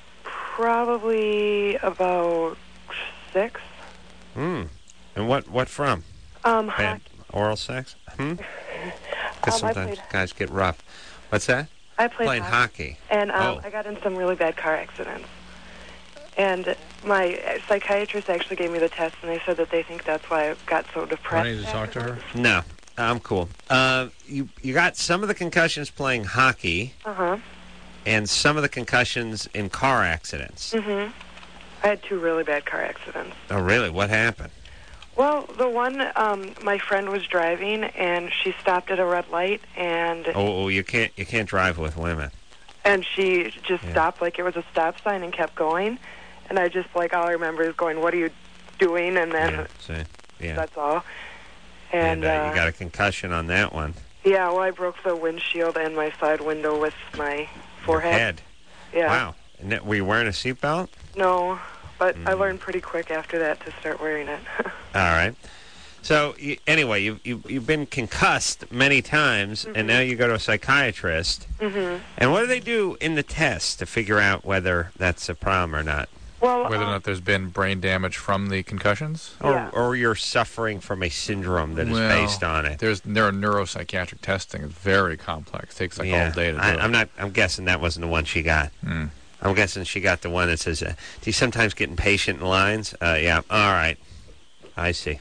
probably about six. Hmm. And what, what from? Um, Bad hockey. oral sex? Hmm? Because Um, I sometimes played- guys get rough. What's that? I played Playing hockey, hockey. and um, Oh. I got in some really bad car accidents. And my psychiatrist actually gave me the test, and they said that they think that's why I got so depressed. I need to talk to her. No, I'm cool. Uh, you you got some of the concussions playing hockey, Uh huh. and some of the concussions in car accidents. Mhm. I had two really bad car accidents. Oh, really? What happened? Well, the one, um, my friend was driving, and she stopped at a red light, and Oh, oh you can't you can't drive with women. and she just Yeah. stopped like it was a stop sign and kept going. And I just, like, all I remember is going, "What are you doing?" And then Yeah. See. Yeah. that's all. And And, uh, uh, you got a concussion on that one. yeah, well, I broke the windshield and my side window with my Your forehead. head. Yeah. Wow. And that, were you wearing a seatbelt? No, but I Mm. learned pretty quick after that to start wearing it. All right. So you, anyway, you, you you've been concussed many times, and now you go to a psychiatrist. Mhm. And what do they do in the test to figure out whether that's a problem or not? Well, Whether or um, not there's been brain damage from the concussions? Or, Yeah. or you're suffering from a syndrome that is Well, based on it. There's there are neuropsychiatric testing. It's very complex. takes like yeah, all day to do I, it. I'm not. I'm guessing that wasn't the one she got. Hmm. I'm guessing she got the one that says, uh, "Do you sometimes get impatient in lines?" Uh, yeah. All right. I see.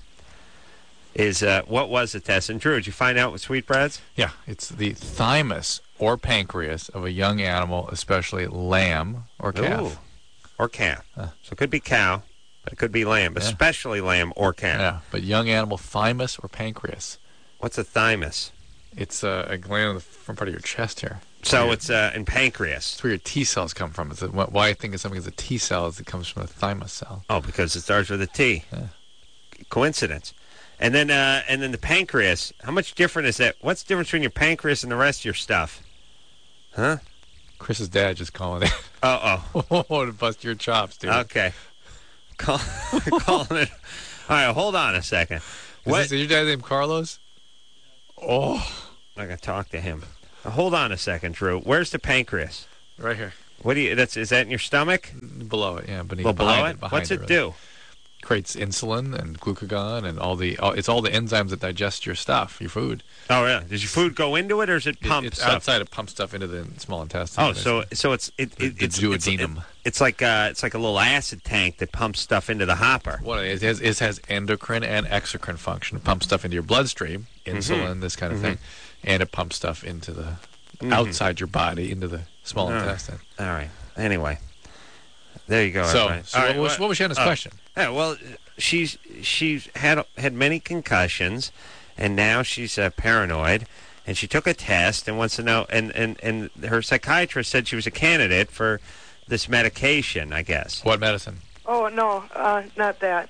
Is uh, what was the test? And Drew, did you find out with sweetbreads? Yeah, it's the thymus or pancreas of a young animal, especially lamb or calf. Ooh. Or calf. Uh. So it could be cow, but it could be lamb, Yeah. especially lamb or calf. Yeah, but young animal thymus or pancreas. What's a thymus? It's uh, a gland in the front part of your chest here. So Yeah. it's uh, in pancreas. It's where your T cells come from. It's a, why I think of something as a T cell is it comes from a thymus cell. Oh, because it starts with a T. Yeah. Coincidence. And then uh, and then the pancreas. How much different is that? What's the difference between your pancreas and the rest of your stuff? Huh? Chris's dad just calling it. Oh, Oh, to bust your chops, dude. oh. Okay. Call, calling it. All right, hold on a second. Is, What? this, is your dad named Carlos? Oh, I got to talk to him. Now, hold on a second, Drew. Where's the pancreas? right here. What do you? That's is that in your stomach? Below it, yeah. Beneath, Well, below behind it. behind What's it really. do? creates insulin and glucagon and all the. All, it's all the enzymes that digest your stuff, your food. Oh yeah. Does your food go into it, or is it It- pump it's stuff? outside. It pumps stuff into the small intestine. Oh, so so it's it, The- it the it's, it's duodenum. it- it's like uh it's like a little acid tank that pumps stuff into the hopper. What it is, it has endocrine and exocrine function. It pumps stuff into your bloodstream, insulin, this kind of thing, and it pumps stuff into the outside your body, into the small All right. intestine. All right. Anyway, there you go. So, everybody. so All what, right, was, what was Shanna's oh, question? Yeah, well, she's she's had had many concussions, and now she's uh, paranoid. And she took a test and wants to know. And, and, and her psychiatrist said she was a candidate for this medication, I guess. What medicine? Oh, no, uh, not that.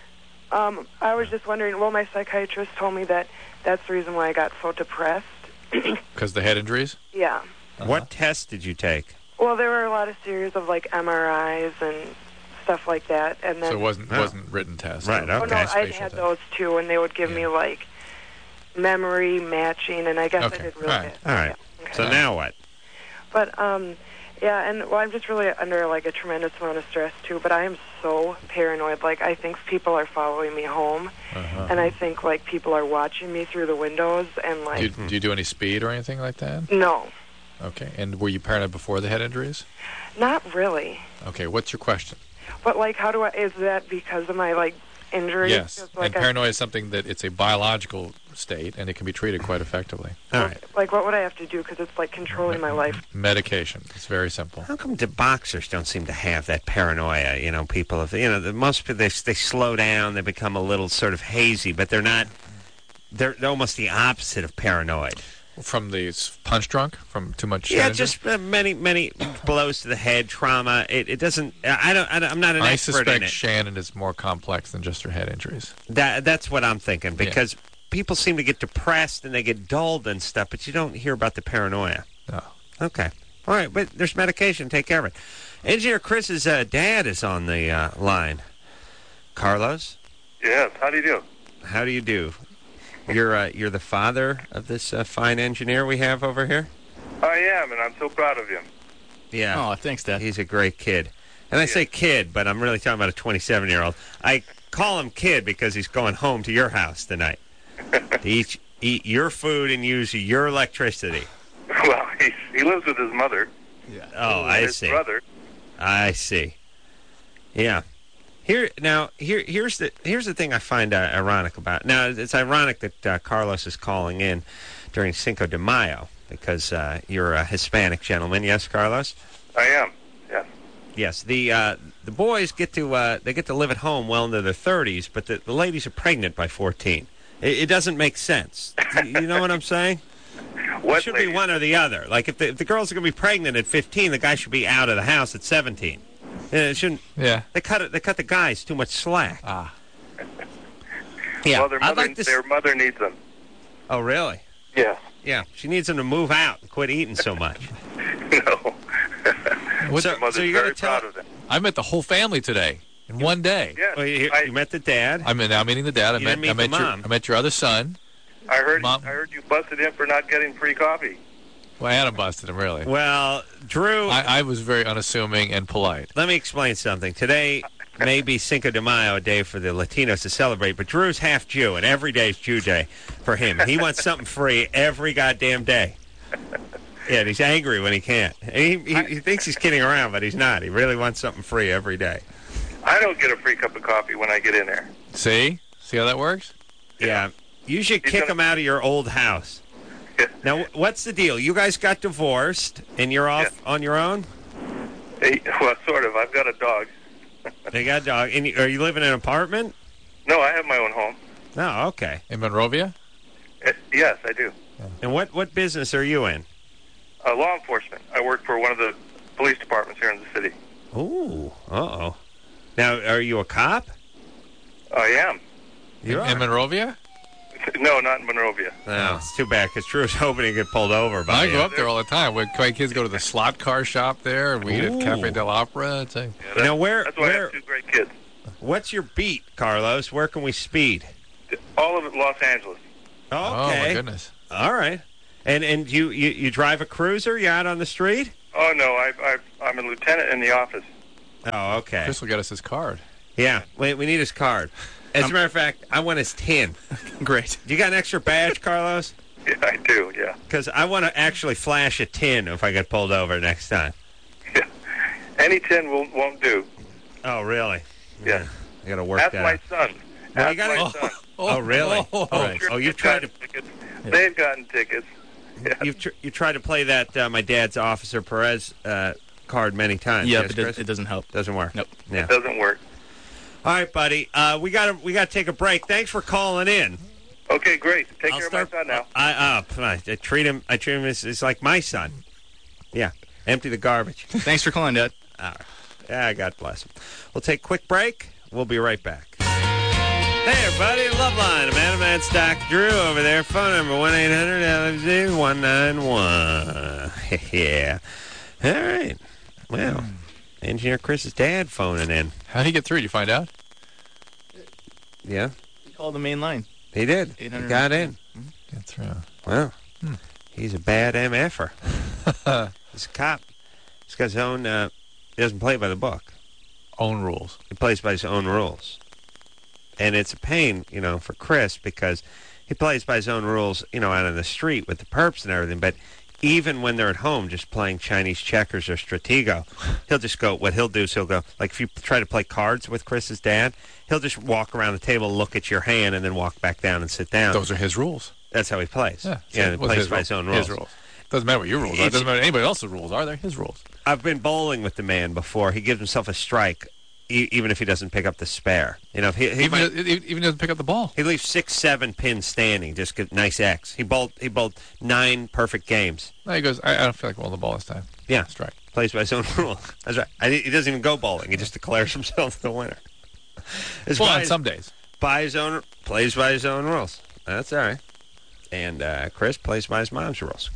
Um, I was just wondering, well, my psychiatrist told me that that's the reason why I got so depressed. Because the head injuries? Yeah. What test did you take? Well, there were a lot of series of, like, M R Is and stuff like that. And then, So it wasn't Oh. wasn't written tests. Right, It was oh, no, okay. I spatial had tests. those, too, and they would give me, Yeah. like, memory matching, and I guess Okay, I did really all right. good. All right. Yeah, okay. So now what? But, um, yeah, and well, I'm just really under, like, a tremendous amount of stress, too, but I am so paranoid. Like, I think people are following me home, Uh-huh. and I think, like, people are watching me through the windows, and, like, Do you, do you do any speed or anything like that? no, Okay. And were you paranoid before the head injuries? not really. Okay. What's your question? But, like, how do I, is that because of my, like, injuries? Yes. Just, like, And I- paranoia is something that it's a biological state, and it can be treated quite effectively. All right. Like, what would I have to do? Because it's, like, controlling my life. Medication. It's very simple. How come the boxers don't seem to have that paranoia? You know, people have, you know, the, most people, they, they slow down, they become a little sort of hazy, but they're not, they're, they're almost the opposite of paranoid. From the s- punch drunk? From too much Yeah, energy? just uh, many, many blows to the head, trauma. It, it doesn't, I don't, I don't, I'm not an I expert suspect in it. Shannon is more complex than just her head injuries. That, that's what I'm thinking, because people seem to get depressed and they get dulled and stuff, but you don't hear about the paranoia. No. Okay. All right, but there's medication. Take care of it. Engineer Chris's uh, dad is on the uh, line. Carlos, Yes, how do you do? how do you do? You're uh, you're the father of this uh, fine engineer we have over here? I am, and I'm so proud of him. Yeah. Oh, thanks, Dad. He's a great kid. And I say kid, but I'm really talking about a twenty-seven-year-old. I call him kid because he's going home to your house tonight to eat, eat your food and use your electricity. Well, he, he lives with his mother. Oh, and I his see. brother. I see. Yeah. Here now, here here's the here's the thing I find uh, ironic about. Now, it's ironic that uh, Carlos is calling in during Cinco de Mayo because uh, you're a Hispanic gentleman. Yes, Carlos. I am. Yes. Yes. The uh, the boys get to uh, they get to live at home well into their thirties, but the, the ladies are pregnant by fourteen. It, it doesn't make sense. You know what I'm saying? What It should lady? be one or the other. Like if the, if the girls are going to be pregnant at fifteen, the guy should be out of the house at seventeen. Uh, It shouldn't. Yeah. They cut it. They cut the guys too much slack. Ah. Yeah. Well, their I'd mother, like to. s- their mother needs them. Oh, really? Yes. Yeah. She needs them to move out and quit eating so much. No. What, So- Their mother's you're gonna very tell- proud of them. I met the whole family today in one day. Yes. Well, you, I, you met the dad. I'm in, now meeting the dad. I You met, didn't meet I met the your, mom. I met your other son. I heard. Mom. I heard you busted him for not getting free coffee. Well, Adam busted him, really. Well, Drew. I, I was very unassuming and polite. Let me explain something. Today may be Cinco de Mayo, a day for the Latinos to celebrate, but Drew's half Jew, and every day is Jew Day for him. He wants something free every goddamn day. Yeah, and he's angry when he can't. And he, he, he thinks he's kidding around, but he's not. He really wants something free every day. I don't get a free cup of coffee when I get in there. See? See how that works? Yeah. You should He's kick gonna- him out of your old house. Now, wh- what's the deal? You guys got divorced, and you're off on your own? Hey, well, sort of. I've got a dog. They got a dog. And you, are you living in an apartment? No, I have my own home. No, okay. In Monrovia? Eh, yes, I do. And what, what business are you in? Uh, law enforcement. I work for one of the police departments here in the city. Ooh, uh-oh. Now, are you a cop? I am. You in, in Monrovia? No, not in Monrovia. No, it's too bad because Drew's hoping to get pulled over by I you. go up there all the time. When my kids go to the slot car shop there, and we eat at Ooh. Cafe del Opera. It's a, Yeah, that's, Now, where, that's why I where, have two great kids. what's your beat, Carlos? Where can we speed? All of it Los Angeles. Oh, okay. Oh, my goodness. All right. And and you, you, you drive a cruiser? You out on the street? Oh, no, I, I, I'm a lieutenant in the office. Oh, okay. Chris will get us his card. Yeah, we, we need his card. As a matter of fact, I want his tin. Great. You got an extra badge, Carlos? Yeah, I do, yeah. Because I want to actually flash a tin if I get pulled over next time. Yeah. Any tin won't, won't do. Oh, really? Yeah. I got to work Ask that my out. son. Well, Ask you gotta- my son. Oh, really? Oh, Oh, Sure, oh, you've they've tried to gotten tickets. They've gotten tickets. Yeah. you've tr- you tried to play that uh, my dad's Officer Perez uh, card many times. Yeah, yes, but it, Chris? it doesn't help. Doesn't work. Nope. Yeah. It doesn't work. All right, buddy. Uh, we got to we got to take a break. Thanks for calling in. Okay, great. Take I'll care start, of my son now. I, uh, I, I treat him. I treat him as, as like my son. Yeah. Empty the garbage. Thanks for calling, Dad. All right. Yeah, God bless him. We'll take a quick break. We'll be right back. Hey, everybody. Love Line. I'm Adam and Stock Drew over there. Phone number one eight hundred L F Z one nine one. Yeah. All right. Well, Engineer Chris's dad phoning in. How did he get through? Did you find out? Yeah, He called the main line. he did. He got in. Get through. Well, Hmm. he's a bad M F-er. He's a cop. He's got his own, uh, he doesn't play by the book. Own rules. He plays by his own rules. And it's a pain, you know, for Chris because he plays by his own rules, you know, out on the street with the perps and everything. But even when they're at home just playing Chinese checkers or Stratego, he'll just go, what he'll do is he'll go, like if you try to play cards with Chris's dad, he'll just walk around the table, look at your hand, and then walk back down and sit down. Those are his rules. That's how he plays. Yeah. Yeah, he Well, plays his by rules. his own rules. His rules. Doesn't matter what your rules are. It's- Doesn't matter what anybody else's rules are. They're his rules. I've been bowling with the man before. He gives himself a strike, e- even if he doesn't pick up the spare. You know, if he, he Even, might, even even doesn't pick up the ball. he leaves six, seven pins standing. Just get nice X. He bowled. He bowled nine perfect games. No, he goes, I, I don't feel like rolling the ball this time. Yeah, Strike. plays by his own rules. That's right. I, he doesn't even go bowling. He just declares himself the winner. It's Well, by on his- some days. by his own plays by his own rules. That's all right. And uh, Chris plays by his mom's rules.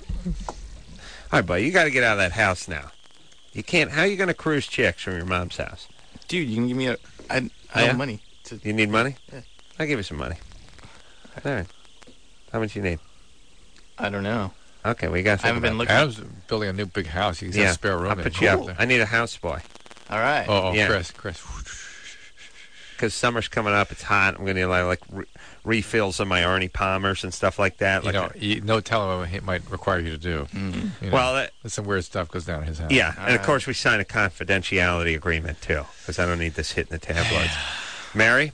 All right, buddy, you got to get out of that house now. You can't. How are you going to cruise chicks from your mom's house? Dude, you can give me a... I, I Yeah? have money. To, You need money? Yeah. I'll give you some money. All right. How much you need? I don't know. Okay, well, you got to I haven't been looking. Adam's building a new big house. He's got Yeah, a spare room I'll in put it. you Cool. up. I need a houseboy. All right. Oh, oh Yeah. Chris, Chris. Because summer's coming up. It's hot. I'm going to like, like re- refills of my Arnie Palmers and stuff like that. You Like know, a- you, no telling what he might require you to do. Mm. You know, well, that, there's some weird stuff goes down at his house. yeah. All And, of right. course, we sign a confidentiality agreement, too, because I don't need this hitting the tabloids. Mary,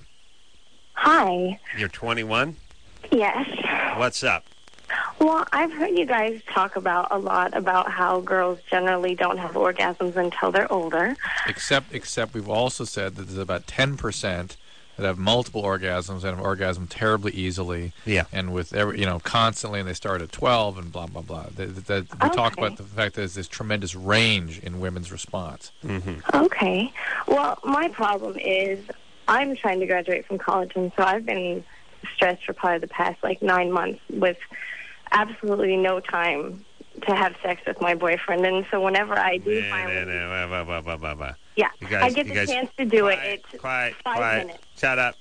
Hi. you're twenty-one. Yes. What's up? Well, I've heard you guys talk about a lot about how girls generally don't have orgasms until they're older. Except, except we've also said that there's about ten percent that have multiple orgasms and have orgasm terribly easily. Yeah. And with every, you know, constantly, and they start at twelve and blah blah blah. That, that, we talk Okay. about the fact that there's this tremendous range in women's response. Mm-hmm. Okay. Well, my problem is I'm trying to graduate from college, and so I've been stressed for probably the past, like, nine months with absolutely no time to have sex with my boyfriend. And so whenever I do Nah, finally... nah, nah, blah, blah, blah, blah, blah. Yeah, You guys- I get you the guys- chance to do quiet, it. It's quiet, five quiet. minutes. Shut up.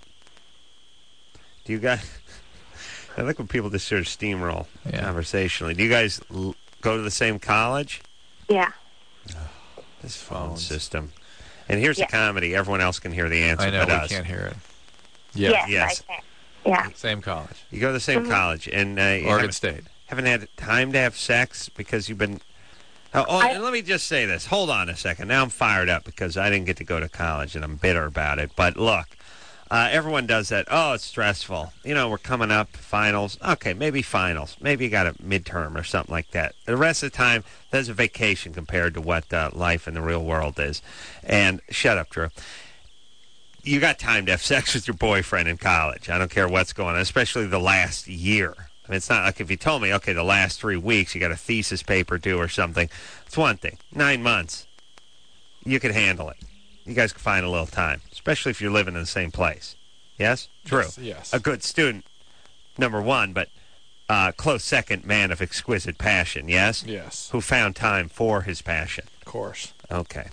Do you guys... I like when people just sort of steamroll Yeah. conversationally. Do you guys l- go to the same college? Yeah. This phone Phones. system. And here's Yeah. the comedy. Everyone else can hear the answer I know but we us. can't hear it. Yeah. Yes, Yes. I can. Yeah. Same college. You go to the same Mhm. college, and uh, you Oregon haven't, State. haven't had time to have sex because you've been... Oh, oh I- and let me just say this. Hold on a second. Now I'm fired up because I didn't get to go to college, and I'm bitter about it. But look, uh, everyone does that. Oh, it's stressful. You know, we're coming up, finals. Okay, maybe finals. Maybe you got a midterm or something like that. The rest of the time, there's a vacation compared to what uh, life in the real world is. And shut up, Drew. You got time to have sex with your boyfriend in college. I don't care what's going on, especially the last year. I mean, it's not like if you told me, okay, the last three weeks you got a thesis paper due or something. It's one thing. Nine months, you can handle it. You guys can find a little time, especially if you're living in the same place. Yes? True. Yes, yes. A good student, number one, but uh, close second, man of exquisite passion, yes? Yes. Who found time for his passion. Of course. Okay.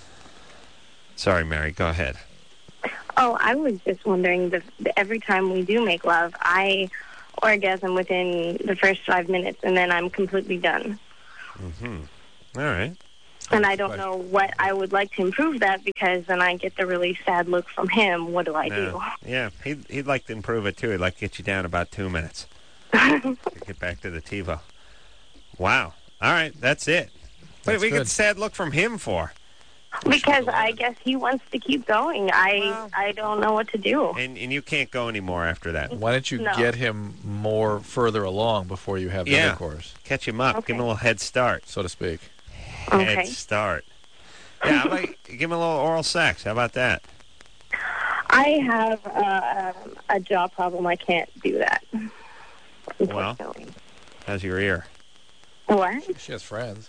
Sorry, Mary, go ahead. Oh, I was just wondering, the, the, every time we do make love, I orgasm within the first five minutes, and then I'm completely done. Mm-hmm. All right. And I don't know what I would like to improve that, because then I get the really sad look from him. What do I do? No. Yeah, he'd, he'd like to improve it, too. He'd like to get you down about two minutes. to get back to the TiVo. Wow. All right, that's it. What did we get the sad look from him for? Because I guess he wants to keep going. I Wow. I don't know what to do. And and you can't go anymore after that. Why don't you No. get him more further along before you have the Yeah. intercourse, Catch him up. Okay. Give him a little head start. so to speak? Okay. Head start. Yeah, how about you give him a little oral sex? How about that? I have uh, a jaw problem. I can't do that. Well. Unfortunately. How's your ear? What? She has friends.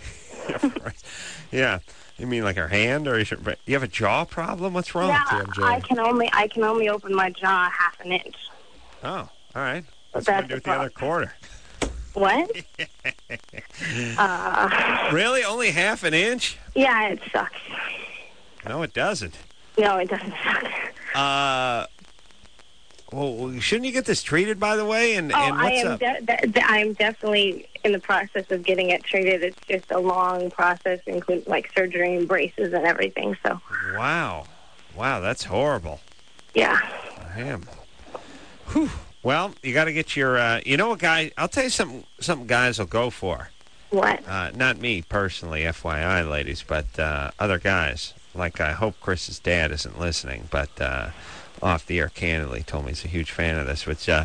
Yeah. You mean like her hand, or is your, you have a jaw problem? What's wrong? Yeah, T M J. I can only I can only open my jaw half an inch. Oh, all right. What's That's going to do with the the other quarter? What? uh, Really? Only half an inch? yeah, it sucks. No, it doesn't. No, it doesn't suck. Uh, well, shouldn't you get this treated, by the way? And, Oh, and I what's am. up? De- de- de- I'm definitely in the process of getting it treated. It's just a long process, including like surgery and braces and everything. So, Wow. Wow, that's horrible. yeah. Damn. Whew. Well, you got to get your, uh, you know what, guy, I'll tell you something, something guys will go for. What? Uh, not me personally, F Y I, ladies, but uh, other guys. Like, I hope Chris's dad isn't listening, but uh, off the air candidly told me he's a huge fan of this, which uh,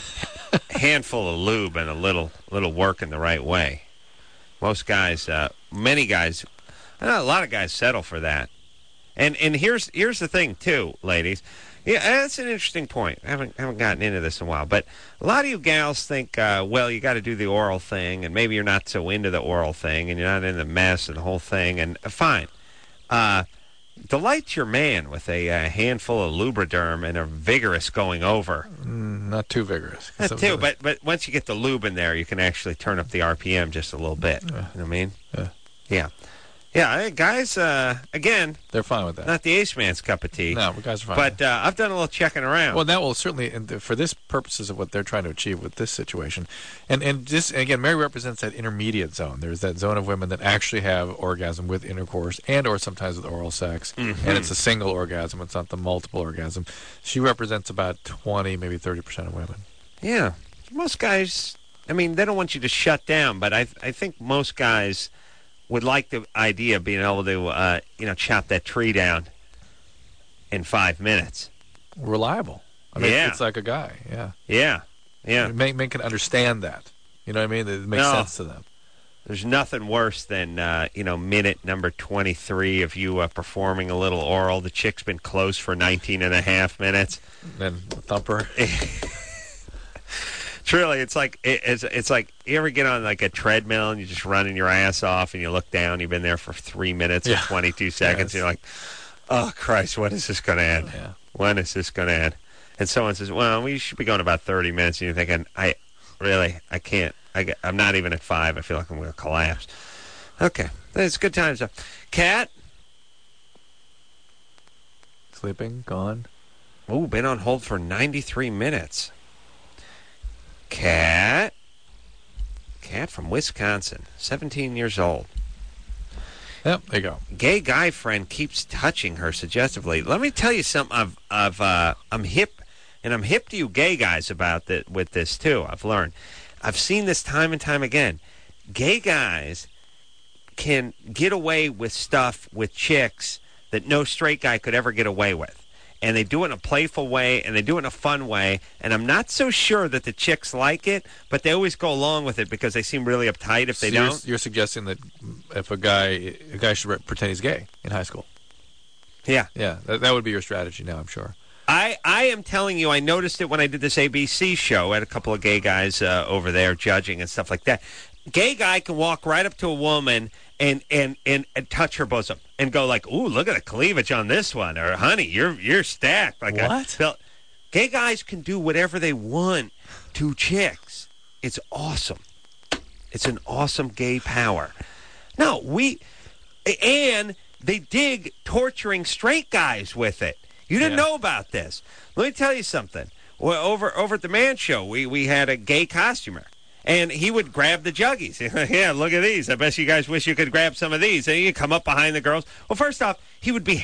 handful of lube and a little little work in the right way. Most guys, uh, many guys, I know a lot of guys settle for that. And and here's here's the thing too, ladies. Yeah, that's an interesting point. I haven't haven't gotten into this in a while, but a lot of you gals think, uh, well, you got to do the oral thing, and maybe you're not so into the oral thing, and you're not in the mess and the whole thing, and uh, fine. Uh, delight your man with a, uh handful of Lubriderm and a vigorous going over. Mm, not too vigorous. That So- too, but but once you get the lube in there, you can actually turn up the R P M just a little bit. You know what I mean? Yeah. Yeah. Yeah, I- guys, uh, again, They're fine with that. not the ace man's cup of tea. No, guys are fine. But uh, I've done a little checking around. Well, that will certainly, and th- for this purposes of what they're trying to achieve with this situation, and and just again, Mary represents that intermediate zone. There's that zone of women that actually have orgasm with intercourse and or sometimes with oral sex, Mm-hmm. and it's a single orgasm. It's not the multiple orgasm. She represents about twenty, maybe thirty percent of women. Yeah. Most guys, I mean, they don't want you to shut down, but I I think most guys would like the idea of being able to, uh, you know, chop that tree down in five minutes. Reliable. I mean, Yeah. it's like a guy. Yeah. Yeah. Yeah. Men, men can understand that. You know what I mean? It makes No. sense to them. There's nothing worse than, uh, you know, minute number twenty-three of you uh, performing a little oral. The chick's been close for nineteen and a half minutes. Then thumper. Truly, it's like it, it's it's like you ever get on like a treadmill and you're just running your ass off and you look down. You've been there for three minutes Yeah. and twenty-two seconds. Yes. And you're like, oh Christ, when is this going to end? Yeah. When is this going to end? And someone says, well, we should be going about thirty minutes. And you're thinking, I really, I can't. I, get- I'm not even at five. I feel like I'm going to collapse. Okay, it's good times. though. Cat, Sleeping, gone. oh, been on hold for ninety-three minutes. Cat, Cat from Wisconsin, seventeen years old. Yep, there you go. Gay guy friend keeps touching her suggestively. Let me tell you something. I've, I've, uh, I'm hip, and I'm hip to you gay guys about that with this too. I've learned. I've seen this time and time again. Gay guys can get away with stuff with chicks that no straight guy could ever get away with. And they do it in a playful way, and they do it in a fun way. And I'm not so sure that the chicks like it, but they always go along with it because they seem really uptight if they So you're, don't. you're suggesting that if a guy a guy should re- pretend he's gay in high school. Yeah. Yeah, that, that would be your strategy now, I'm sure. I, I am telling you, I noticed it when I did this A B C show. I had a couple of gay guys uh, over there judging and stuff like that. Gay guy can walk right up to a woman and, and, and, and touch her bosom and go like, ooh, look at the cleavage on this one. Or, honey, you're you're stacked. Like What? A, gay guys can do whatever they want to chicks. It's awesome. It's an awesome gay power. No, we... And they dig torturing straight guys with it. You didn't Yeah. know about this. Let me tell you something. Well, over over at the Man Show, we, we had a gay costumer, And he would grab the juggies. Yeah, look at these. I bet you guys wish you could grab some of these. And he'd come up behind the girls. Well, first off, he would be